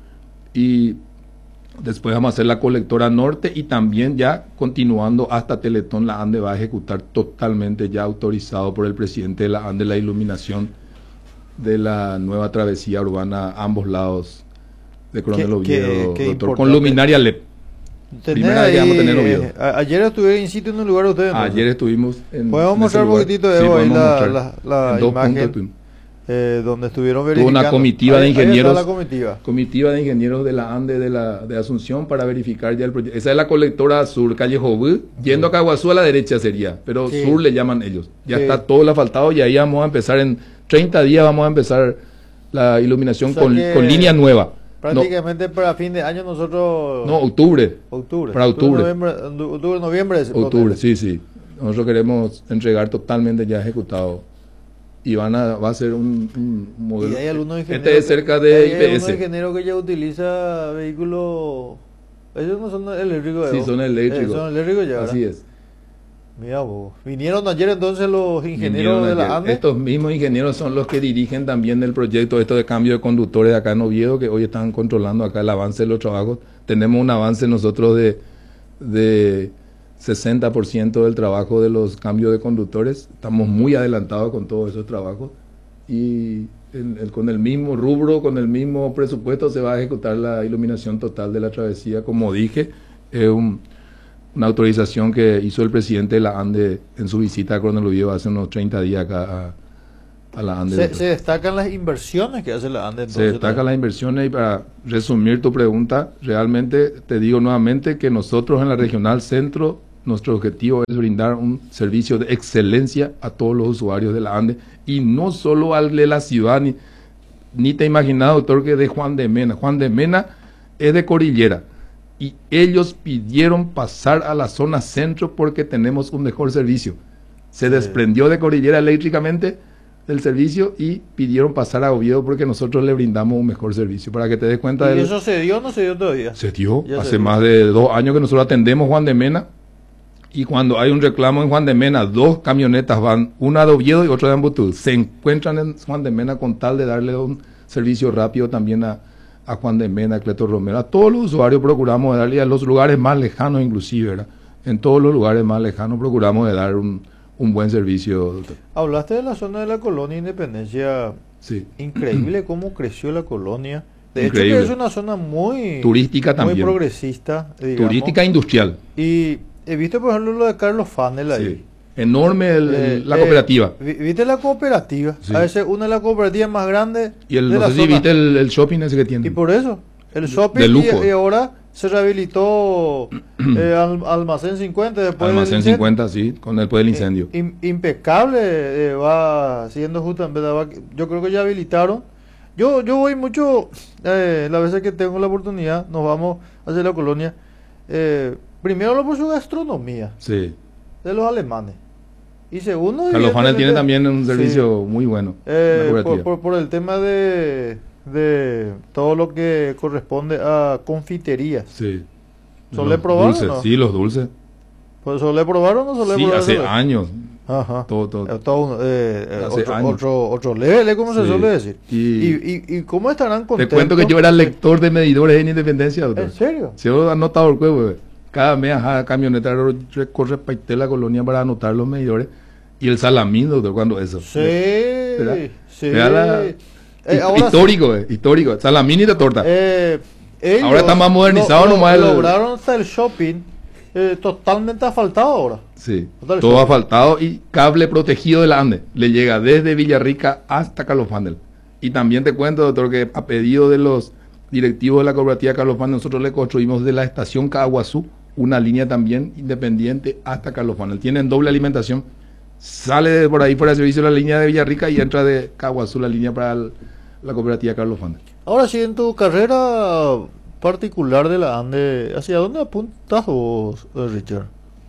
y después vamos a hacer la colectora norte, y también ya continuando hasta Teletón. La ANDE va a ejecutar totalmente, ya autorizado por el presidente de la ANDE, la iluminación de la nueva travesía urbana a ambos lados de Coronel Oviedo, doctor, con luminaria LED. Primera vez que vamos a tener Oviedo. Ayer estuve in situ en un lugar de ustedes, ¿no? Ayer estuvimos podemos mostrar un poquitito de ahí la imagen donde estuvieron verificando. Tuvo una comitiva de ingenieros, la comitiva de ingenieros de la ANDE de Asunción para verificar ya el proyecto. Esa es la colectora sur, calle Jobú, yendo a Caguazú a la derecha sería, pero sur le llaman ellos. Ya está todo el asfaltado, y ahí vamos a empezar en 30 días, vamos a empezar la iluminación, con línea nueva. Prácticamente para fin de año nosotros... No, octubre. Para octubre. Noviembre. Octubre, sí. Nosotros queremos entregar totalmente ya ejecutado. Y va a ser un modelo. ¿Y hay algunos ingenieros? Este es cerca de IPS. ¿Hay algunos ingenieros que ya utiliza vehículos? Ellos no son eléctricos. Sí, son eléctricos. Son eléctricos ya, ¿verdad? Así es. Mira vos. ¿Vinieron ayer entonces los ingenieros de la ANDE? Estos mismos ingenieros son los que dirigen también el proyecto de cambio de conductores acá en Oviedo, que hoy están controlando acá el avance de los trabajos. Tenemos un avance nosotros de 60% del trabajo de los cambios de conductores. Estamos muy adelantados con todos esos trabajos, y con el mismo rubro, con el mismo presupuesto, se va a ejecutar la iluminación total de la travesía. Como dije, una autorización que hizo el presidente de la ANDE en su visita a Coronel Oviedo hace unos 30 días acá a la ANDE. Se destacan las inversiones que hace la ANDE. Se destacan las inversiones y para resumir tu pregunta, realmente te digo nuevamente que nosotros en la Regional Centro, nuestro objetivo es brindar un servicio de excelencia a todos los usuarios de la ANDE y no solo al de la ciudad, ni te imaginas, doctor, que de Juan de Mena. Juan de Mena es de Cordillera y ellos pidieron pasar a la zona centro porque tenemos un mejor servicio. Se desprendió de Cordillera eléctricamente del servicio y pidieron pasar a Oviedo porque nosotros le brindamos un mejor servicio. Para que te des cuenta. ¿Y eso se dio o no se dio todavía? Se dio. Hace más de 2 años que nosotros atendemos Juan de Mena. Y cuando hay un reclamo en Juan de Mena, 2 camionetas van, una de Oviedo y otra de Ambutul. Se encuentran en Juan de Mena con tal de darle un servicio rápido también a Juan de Mena, a Cleto Romero. A todos los usuarios procuramos de darle, a los lugares más lejanos inclusive, ¿verdad? En todos los lugares más lejanos procuramos de dar un buen servicio, doctor. Hablaste de la zona de la Colonia Independencia. Sí. Increíble cómo creció la colonia. De Increíble. hecho, que es una zona muy turística también. Muy progresista, digamos. Turística industrial. Y he visto, por ejemplo, lo de Carlos Fanel ahí. Sí. Enorme la cooperativa. ¿Viste la cooperativa? Sí. A veces una de las cooperativas más grandes Y el, de no la sé si zona. viste el shopping ese que tiene. Y por eso, el shopping de lujo. y ahora se rehabilitó Almacén 50 después Almacén del incendio. 50, sí, después del incendio. Impecable, va siendo justamente, yo creo que ya habilitaron. Yo voy mucho, las veces que tengo la oportunidad, nos vamos hacia la colonia. Primero por su gastronomía, Sí. de los alemanes. Y segundo, Carlos Fanel tiene evidentemente, también un servicio muy bueno. la cooperativa. por el tema de todo lo que corresponde a confiterías. Sí. ¿Solé Los probar dulces, o no? sí, los dulces. Pues, ¿solé probar o no solé Sí, probar? hace Solé. años. Ajá. Todo. Hace Hace años. otro level, ¿cómo se Sí. suele decir? Y ¿Y cómo estarán te contentos? cuento que yo era lector de medidores en Independencia, doctor. ¿En serio? Se ha anotado el juego. Cada mes, camioneta recorre paité la colonia para anotar los medidores. Y el salamín, doctor, cuando eso. Sí, ¿Verdad? sí. Ahora Histórico. histórico. Salamín y de torta. Ellos Ahora está más modernizado nomás el- lograron hasta el shopping totalmente asfaltado ahora. Sí, Total, todo shopping. asfaltado y cable protegido de la ANDE. Le llega desde Villarrica hasta Carlos Fanel. Y también te cuento, doctor, que a pedido de los directivos de la cooperativa Carlos Fanel, nosotros le construimos de la estación Caguazú una línea también independiente hasta Carlos Fanel. Tienen doble alimentación. Sale de por ahí fuera de servicio la línea de Villarrica y entra de Caguazú la línea para la cooperativa Carlos Fanel. Ahora sí, en tu carrera particular de la ANDE, ¿hacia dónde apuntas vos, Richard?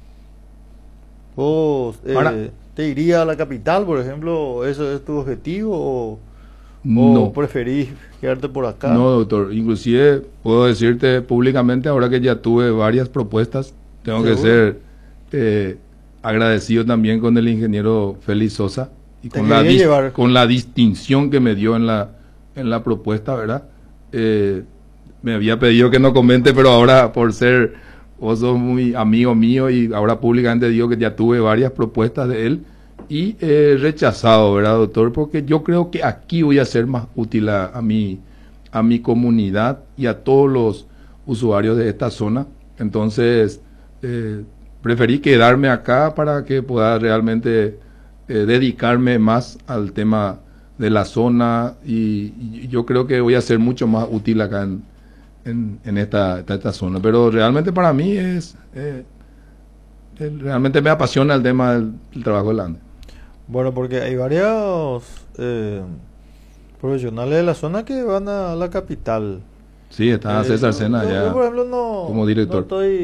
¿Vos Ahora- te irías a la capital, por ejemplo? ¿Eso es tu objetivo? ¿O No. preferís quedarte por acá? No, doctor. Inclusive puedo decirte públicamente, ahora que ya tuve varias propuestas, tengo que ¿Seguro? ser agradecido también con el ingeniero Félix Sosa y Te con la, quería llevar. con la distinción que me dio en la propuesta, ¿verdad? Me había pedido que no comente, pero ahora por ser, vos sos muy amigo mío y ahora públicamente digo que ya tuve varias propuestas de él y he rechazado, ¿verdad, doctor? Porque yo creo que aquí voy a ser más útil a mi comunidad y a todos los usuarios de esta zona. Entonces, preferí quedarme acá para que pueda realmente dedicarme más al tema de la zona y yo creo que voy a ser mucho más útil acá en esta zona. Pero realmente para mí realmente me apasiona el tema del trabajo del ANDE. Bueno, porque hay varios profesionales de la zona que van a la capital. Sí, está César Sena yo, ya por ejemplo, no, como director.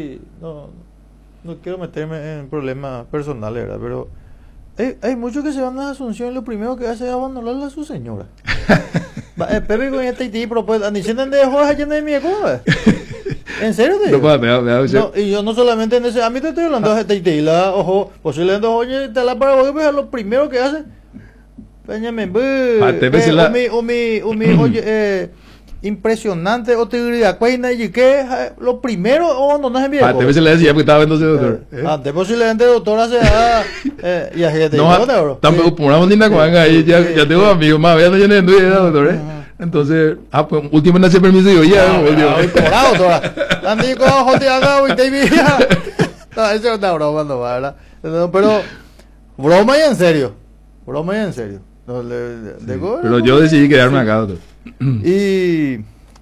No quiero meterme en problemas personales, ¿verdad? Pero hay muchos que se van a Asunción y lo primero que hace es abandonarle a su señora. Pepe con este tipo propuesta, ni sienten de juegos allá en mi economía. ¿En serio te digo? No, y yo no solamente en ese ámbito estoy hablando de Teitila, ojo, posiblemente oye, te la para pues lo primero que hace. Peñame, oye, impresionante, utilidad, cuena y que lo primero o no es bien. Antes se le decía porque estaba viendo ese doctor. Antes posiblemente doctora sea y a gente no, tampoco ponemos ni nada ahí, ya tengo amigos más, ya no tienen duda, doctor. Entonces, pues último no se permiso yo ya. Por doctora. Andy con jote haga y te vía. No, eso no está broma, no, ¿verdad? Pero broma y en serio. Broma y en serio. No, Sí, pero yo decidí quedarme acá, doctor. Y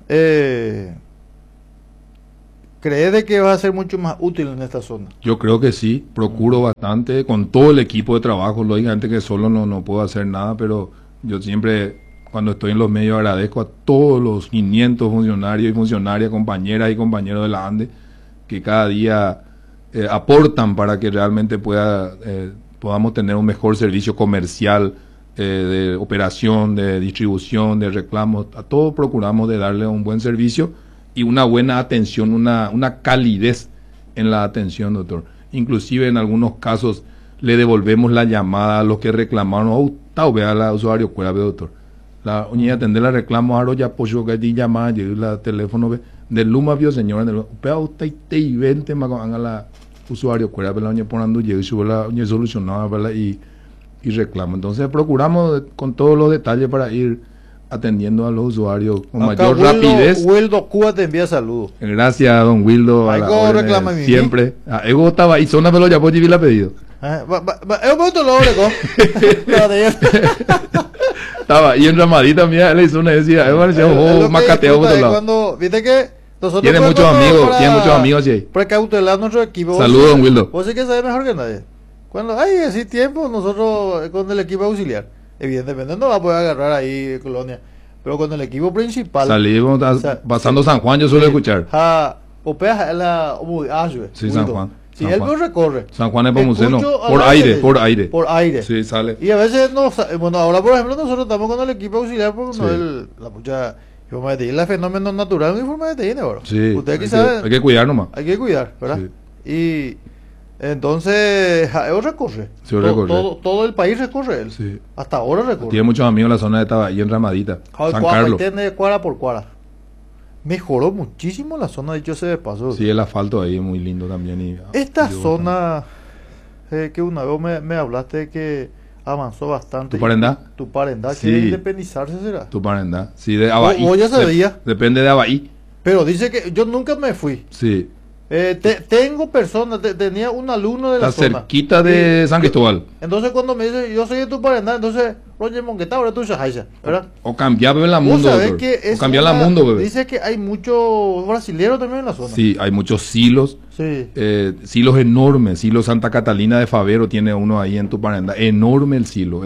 ¿crees de que va a ser mucho más útil en esta zona? Yo creo que sí, procuro bastante con todo el equipo de trabajo, lógicamente que solo no puedo hacer nada, pero yo siempre, cuando estoy en los medios, agradezco a todos los 500 funcionarios y funcionarias, compañeras y compañeros de la ANDE, que cada día aportan para que realmente podamos tener un mejor servicio comercial, de operación, de distribución, de reclamos. A todos procuramos de darle un buen servicio y una buena atención, una calidez en la atención, doctor. Inclusive en algunos casos le devolvemos la llamada a los que reclamaron. Vea la usuario, doctor. La unidad atender la reclamo, ahora ya pocho que di llamada, llegué la teléfono, de Luma vio señora, pero usted y 20 más haga la usuario, pero la uña ponando, llegué y sube la uña solucionada, ¿verdad? Y reclamo. Entonces procuramos con todos los detalles para ir atendiendo a los usuarios con acá mayor rapidez. Wildo Cuba te envía saludos. Gracias, don Wildo. Siempre. Ego estaba ahí, zona pero ya puedo llevar la pedido. Estaba ahí en Ramadita, mía, él hizo una decía, macateo por lado. Cuando, viste que nosotros tiene muchos amigos, sí. Precautelar nuestro equipo. Saludos, don Wildo. Vos sí que sabes mejor que nadie. Cuando hay así tiempo, nosotros con el equipo auxiliar, evidentemente no va a poder agarrar ahí Colonia, pero con el equipo principal. Salimos pasando San Juan, yo suelo escuchar. Sí, San Juan. Si él no recorre. San Juan es Pomuceno, por aire. Sí, sale. Y a veces bueno, ahora por ejemplo nosotros estamos con el equipo auxiliar porque no la mucha forma de la fenómeno natural y forma de TN ahora. Sí. Usted quizás hay que cuidar nomás. Hay que cuidar, ¿verdad? Sí. Y entonces él recorre. Sí, recorre. Todo el país recorre él. Sí. Hasta ahora recorre. Tiene muchos amigos en la zona de Tabaí, en Ramadita. San Carlos. Tiene cuadra por cuadra. Mejoró muchísimo la zona, dicho sea de paso. Sí, el asfalto ahí es muy lindo también. Esta zona que una vez me hablaste que avanzó bastante. ¿Tu Parendá, sí. ¿Quiere independizarse será? Tu Parendá, sí, de Abaí. Vos ya sabía. Depende de Abaí. Pero dice que yo nunca me fui. Sí. Tengo personas, tenía un alumno de la zona. Está cerquita de San Cristóbal. Entonces cuando me dice, yo soy de tu Parendá, entonces, Roger Monqueta, ahora tú Shahaisha, ¿verdad? O cambiar la mundo, doctor. O cambiar la mundo, bebé. Dice que hay muchos brasileños también en la zona. Sí, hay muchos silos. Sí. Silos enormes. Silo Santa Catalina de Favero tiene uno ahí en tu Parendá. Enorme el silo.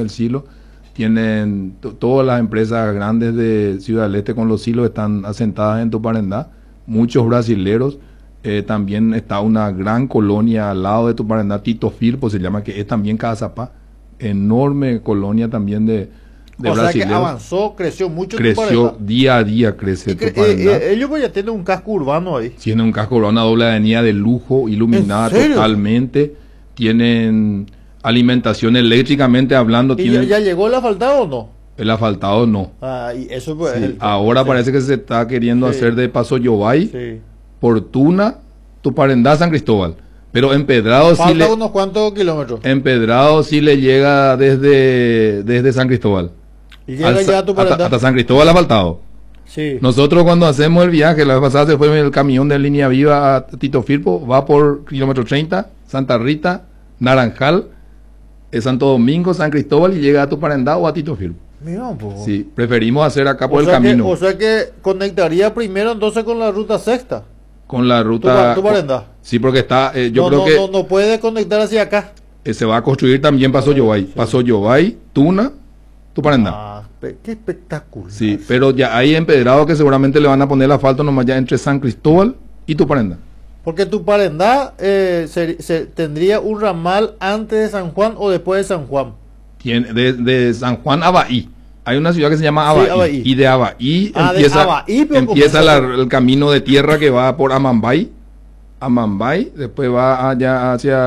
Tienen todas las empresas grandes de Ciudad del Este con los silos están asentadas en tu Parendá. Muchos brasileros. También está una gran colonia al lado de tu Parendá, Tito Firpo se llama, que es también Cazapá, enorme colonia también de brasileños. O sea que avanzó, creció mucho. Creció día a día, crece. Ellos ya tienen un casco urbano ahí. Tienen un casco urbano, una doble avenida de lujo, iluminada totalmente. Tienen alimentación eléctricamente hablando. ¿Y ya llegó el asfaltado o no? El asfaltado no. Y eso pues. Sí. Ahora parece que se está queriendo hacer de Paso Yobay. Sí. Fortuna, tu Parendá, San Cristóbal. Pero empedrado sí le... unos cuantos kilómetros. Empedrado sí le llega desde San Cristóbal. ¿Y llega ya a tu Parendá? Hasta San Cristóbal asfaltado. Sí. Nosotros cuando hacemos el viaje, la vez pasada se fue el camión de Línea Viva a Tito Firpo, va por kilómetro 30, Santa Rita, Naranjal, Santo Domingo, San Cristóbal y llega a tu Parendá o a Tito Firpo. Mira un poco. Sí, preferimos hacer acá por el camino. O sea que conectaría primero entonces con la ruta sexta. Con la ruta. ¿Tu Parendá? Sí, porque está. Yo creo que. No puede conectar hacia acá. Se va a construir también Paso Yobay. Sí. Paso Yobay, Tuna, tu Parendá. Qué espectáculo. Sí, pero ya hay empedrado que seguramente le van a poner el asfalto nomás ya entre San Cristóbal y tu Parendá. Porque tu Parendá tendría un ramal antes de San Juan o después de San Juan. Tiene de San Juan a Abaí. Hay una ciudad que se llama Abaí, Abaí. Y de Abaí empieza el camino de tierra que va por Amambay, después va allá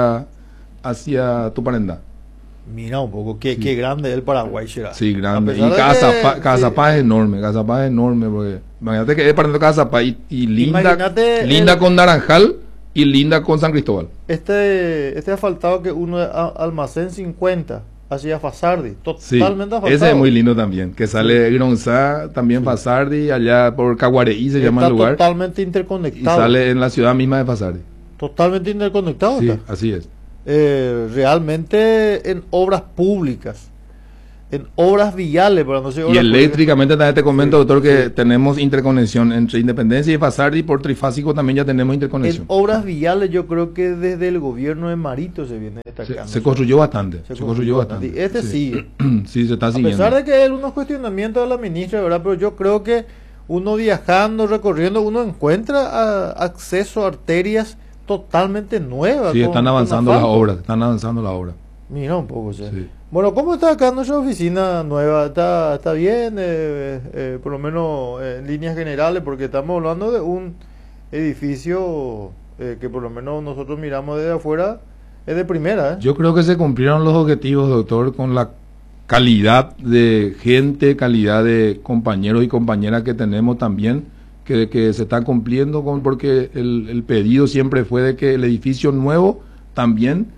hacia tu Parendá. Mira un poco, qué grande es el Paraguay, será. Sí, grande. Y Cazapá es enorme, porque imagínate que es partiendo Cazapá y linda con Naranjal y linda con San Cristóbal. Este asfaltado que uno almacén 50 hacia Fasardi, totalmente asfaltado. Ese es muy lindo también, que sale Gronzá, también Fasardi, allá por Caguareí se llama el lugar. Totalmente interconectado. Y sale en la ciudad misma de Fasardi. Totalmente interconectado. Sí, así es. Realmente en obras públicas en obras viales, para no ser Y obras eléctricamente también te comento, Sí, doctor, que sí. tenemos interconexión entre Independencia y Fasardi, y por Trifásico también ya tenemos En interconexión. obras viales yo creo que desde el gobierno de Marito se viene destacando. Se construyó bastante, Se se construyó bastante. Y este Sí. sigue. Sí, se está A siguiendo. pesar de que hay unos cuestionamientos de la ministra, ¿verdad? Pero yo creo que uno viajando, recorriendo, uno encuentra acceso a arterias totalmente nuevas. Sí, están avanzando las asfalto. obras, están avanzando las obras. Mira un poco, sí. Sí. Bueno, ¿cómo está acá nuestra oficina nueva? ¿Está bien? Por lo menos en líneas generales, porque estamos hablando de un edificio que por lo menos nosotros miramos desde afuera, es de primera, ¿eh? Yo creo que se cumplieron los objetivos, doctor, con la calidad de gente, calidad de compañeros y compañeras que tenemos también, que se está cumpliendo con, porque el pedido siempre fue de que el edificio nuevo también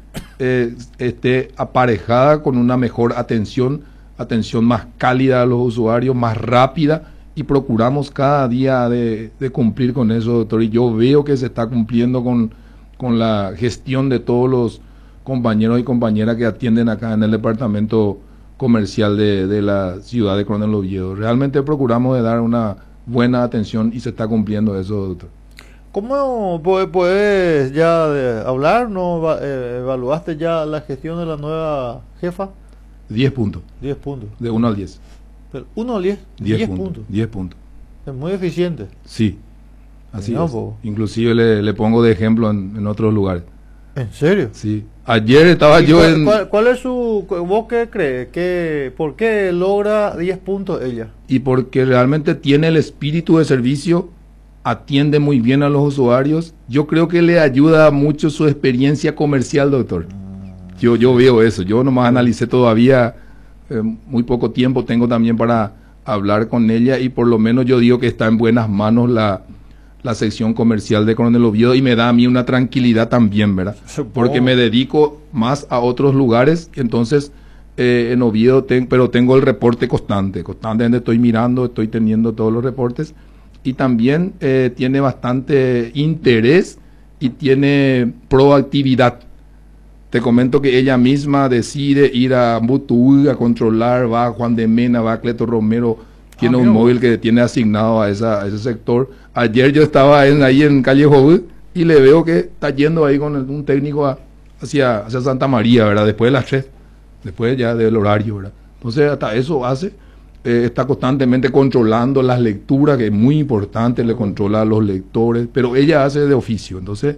esté aparejada con una mejor atención más cálida a los usuarios, más rápida, y procuramos cada día de cumplir con eso, doctor, y yo veo que se está cumpliendo con la gestión de todos los compañeros y compañeras que atienden acá en el departamento comercial de la ciudad de Coronel Oviedo. Realmente procuramos de dar una buena atención y se está cumpliendo eso, doctor. ¿Cómo puedes ya hablar? ¿No evaluaste ya la gestión de la nueva jefa? 10 puntos, 10 puntos. de 1 al 10. Pero 1 al 10, 10 puntos. puntos. 10 puntos. Es muy eficiente. Sí, así Mirá, es. po. Inclusive le pongo de ejemplo en otros lugares. ¿En serio? Sí. Ayer estaba ¿Y yo cuál, en... cuál es su... ¿Vos qué crees? ¿Por qué logra 10 puntos ella? Y porque realmente tiene el espíritu de servicio, atiende muy bien a los usuarios. Yo creo que le ayuda mucho su experiencia comercial, doctor. Yo veo eso. Yo nomás analicé todavía muy poco tiempo tengo también para hablar con ella, y por lo menos yo digo que está en buenas manos la sección comercial de Coronel Oviedo, y me da a mí una tranquilidad también, ¿verdad? Supongo. Porque me dedico más a otros lugares, entonces en Oviedo pero tengo el reporte constantemente estoy mirando, estoy teniendo todos los reportes, y también tiene bastante interés y tiene proactividad. Te comento que ella misma decide ir a Mutuí a controlar, va a Juan de Mena, va a Cleto Romero, tiene un móvil que tiene asignado a ese sector. Ayer yo estaba ahí en calle Joví y le veo que está yendo ahí con un técnico hacia Santa María, ¿verdad? Después de las 3, después ya del horario, ¿verdad? Entonces hasta eso hace, está constantemente controlando las lecturas, que es muy importante, le controla a los lectores, pero ella hace de oficio. Entonces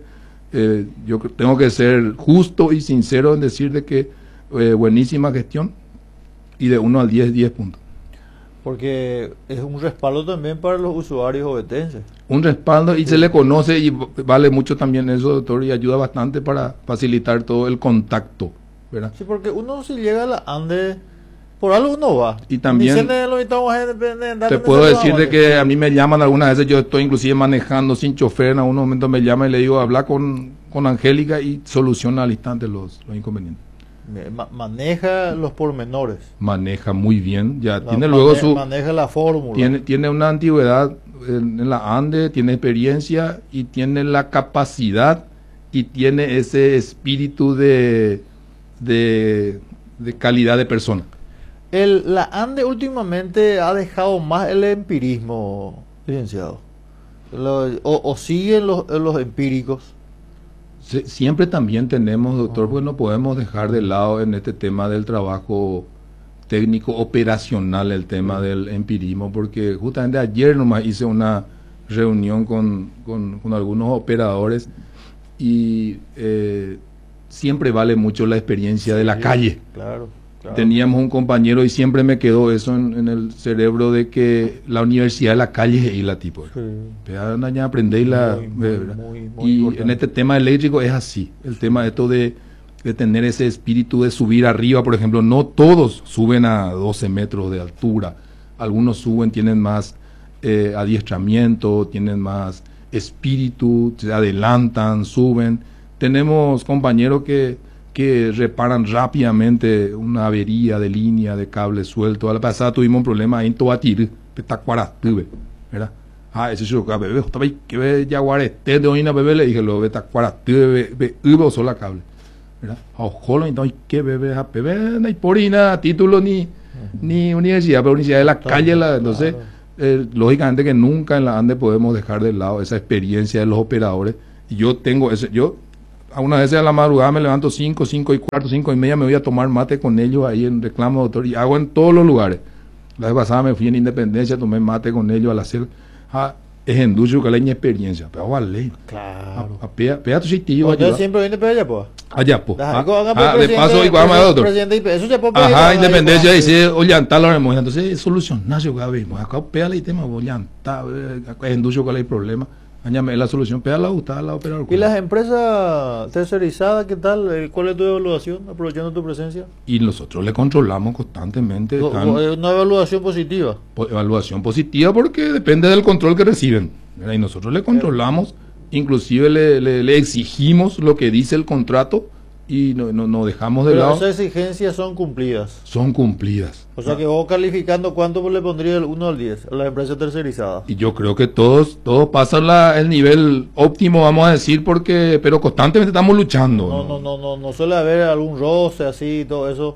yo tengo que ser justo y sincero en decir de que buenísima gestión, y de 1 al 10, 10 puntos. Porque es un respaldo también para los usuarios obetenses. Un respaldo, y se le conoce, y vale mucho también eso, doctor, y ayuda bastante para facilitar todo el contacto, ¿verdad? Sí, porque uno si llega a la ANDE, por algo uno va. Y también te te puedo decir de que a mí me llaman algunas veces, yo estoy inclusive manejando sin chofer, en algún momento me llaman y le digo, habla con Angélica, y soluciona al instante los inconvenientes. Maneja los pormenores. Maneja muy bien, ya tiene luego su... Maneja la fórmula. Tiene una antigüedad en la ANDE, tiene experiencia y tiene la capacidad y tiene ese espíritu de calidad de persona. La ANDE últimamente ha dejado más el empirismo, licenciado. O siguen los empíricos. Siempre también tenemos, doctor, porque no podemos dejar de lado en este tema del trabajo técnico operacional el tema del empirismo, porque justamente ayer nomás hice una reunión con algunos operadores, y siempre vale mucho la experiencia de la calle. Claro. Teníamos un compañero y siempre me quedó eso en el cerebro, de que la universidad de la calle es la tipo. Sí. Aprender y en este tema eléctrico es así. El tema esto de tener ese espíritu de subir arriba, por ejemplo, no todos suben a 12 metros de altura. Algunos suben, tienen más adiestramiento, tienen más espíritu, se adelantan, suben. Tenemos compañeros que reparan rápidamente una avería de línea, de cable suelto. A la pasada tuvimos un problema ahí en Tobatir, Petacuaratuve, ¿verdad? Ese es el bebé, estaba ahí, que ve Yaguarete de Oina, bebé, le dije, lo Petacuaratuve, hubo sola cable, ¿verdad? Ojo, entonces, ¿qué bebé? Bebé, no hay por ahí nada, título ni ni universidad, pero universidad de la calle. Entonces, lógicamente que nunca en la ANDE podemos dejar de lado esa experiencia de los operadores. Y yo tengo ese, yo algunas veces a la madrugada me levanto 5:15, 5:30, me voy a tomar mate con ellos ahí en Reclamo Doctor, y hago en todos los lugares. La vez pasada me fui en Independencia, tomé mate con ellos al hacer es enducho que la experiencia, pero vale. Claro. Pega tu sitio. Yo siempre vine para allá, pues. Allá, pues. De paso, igual más doctor. Eso se puede pedir. Ajá, Independencia, dice, ollantar la memoria. Entonces, solucionar, yo vemos. Acá pega el tema, ollantar, es enducho que hay problema. Añame la solución, pega la gustada, la operador. ¿Y las empresas tercerizadas, qué tal? ¿Cuál es tu evaluación, aprovechando tu presencia? Y nosotros le controlamos constantemente. Una evaluación positiva. Evaluación positiva porque depende del control que reciben. Y nosotros le controlamos, inclusive le exigimos lo que dice el contrato y no dejamos de lado. Esas exigencias son cumplidas. Son cumplidas. O sea que vos calificando, ¿cuánto le pondría del 1 al 10 a las empresas tercerizadas? Y yo creo que todos pasan el nivel óptimo, vamos a decir, pero constantemente estamos luchando. No suele haber algún roce así, todo eso,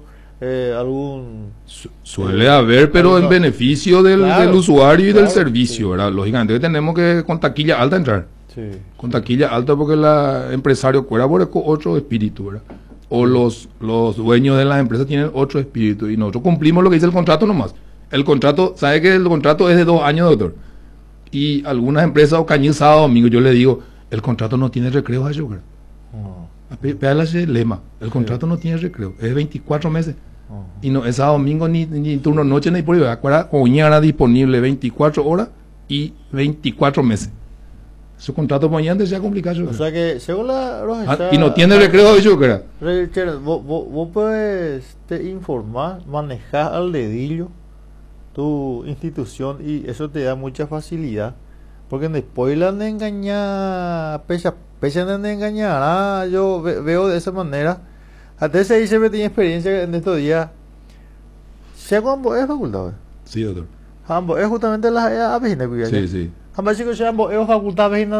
suele haber, pero en beneficio del usuario y del servicio, ¿verdad? Lógicamente que tenemos que con taquilla alta entrar. Sí. Con taquilla alta porque el empresario cuera por otro espíritu, ¿verdad? O los dueños de las empresas tienen otro espíritu y nosotros cumplimos lo que dice el contrato nomás. El contrato, ¿sabe que el contrato es de 2 años, doctor? Y algunas empresas o cañil sábado domingo, yo le digo, el contrato no tiene recreo, Joker. Pégale ese lema, el contrato no tiene recreo, es 24 meses. Y no es sábado domingo ni turno noche ni por ahí. Acuerda, mañana disponible 24 horas y 24 meses. Su contrato mañana se ha complicado. O sea que, según y no tiene recreo, Joker. Vos puedes informar, manejar al dedillo tu institución y eso te da mucha facilidad. Porque después la han de engañar, pecha de engañar. Yo veo de esa manera. Hasta ese dice que tiene experiencia en estos días. ¿Se ambos es facultad? Sí, doctor. Ambos es justamente la vecina. Sí, sí. Ambos chicos se ambos es facultad vecina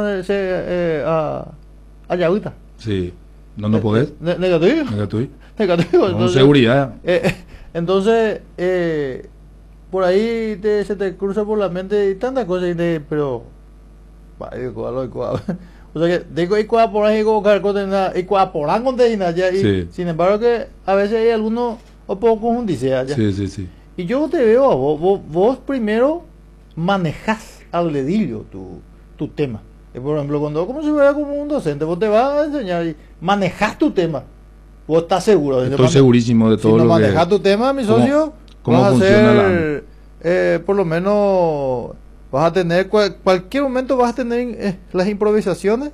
a Yaguita. Sí. ¿No podés? Negativo. Con seguridad. Entonces, por ahí se te cruza por la mente y tantas cosas, pero o sea que digo por ahí sin embargo que a veces hay algunos un poco confundicia. Sí. Y yo te veo a vos primero manejás al dedillo tu tema. Por ejemplo, cuando como si fuera como un docente, vos te vas a enseñar y manejás tu tema. Vos estás seguro. Estoy segurísimo de todo si lo que... Si no manejas tu tema, mi socio, ¿cómo vas a funciona hacer, por lo menos vas a tener, cualquier momento vas a tener las improvisaciones.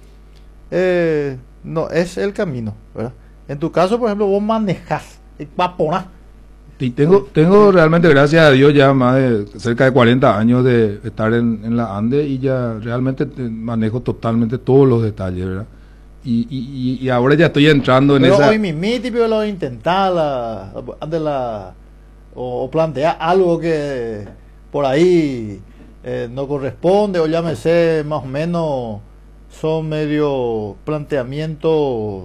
No, es el camino, ¿verdad? En tu caso, por ejemplo, vos manejás, vaporás. Y tengo realmente, gracias a Dios, ya más de cerca de 40 años de estar en la ANDE y ya realmente manejo totalmente todos los detalles, ¿verdad? Y ahora ya estoy entrando en esa... Hoy mi tipo lo intentar o plantear algo que por ahí no corresponde, o llámese más o menos son medio planteamientos,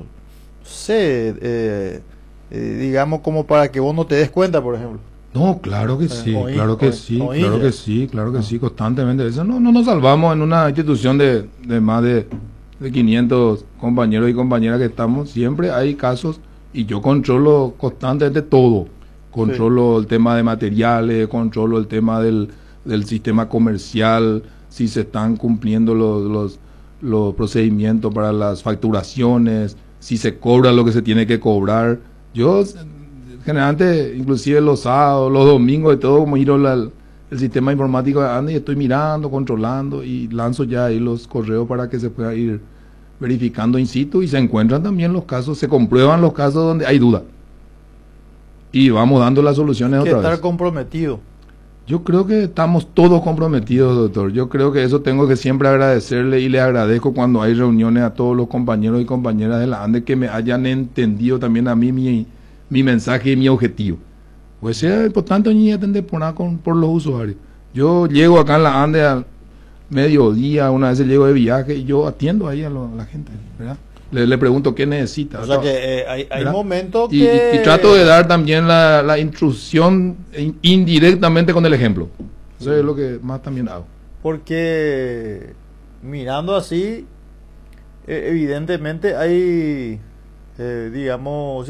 digamos como para que vos no te des cuenta, por ejemplo. No, claro que sí, claro que sí, constantemente. Eso no nos salvamos en una institución de más de 500 compañeros y compañeras que estamos. Siempre hay casos y yo controlo constantemente todo. Controlo el tema de materiales, controlo el tema del sistema comercial, si se están cumpliendo los procedimientos para las facturaciones, si se cobra lo que se tiene que cobrar. Yo generalmente, inclusive los sábados, los domingos y todo, miro el sistema informático de ANDE y estoy mirando, controlando y lanzo ya ahí los correos para que se pueda ir verificando in situ y se encuentran también los casos, se comprueban los casos donde hay duda y vamos dando las soluciones otra vez. Estar comprometido. Yo creo que estamos todos comprometidos, doctor. Yo creo que eso tengo que siempre agradecerle y le agradezco cuando hay reuniones a todos los compañeros y compañeras de la ANDE que me hayan entendido también a mí mi mensaje y mi objetivo. Pues es importante atender por los usuarios. Yo llego acá en la ANDE al mediodía, una vez llego de viaje y yo atiendo ahí a la gente, ¿verdad? Le pregunto qué necesita. O sea que hay ¿verdad? momentos Y, que... y trato de dar también la instrucción indirectamente con el ejemplo. Eso es lo que más también hago. Porque mirando así, evidentemente hay, digamos,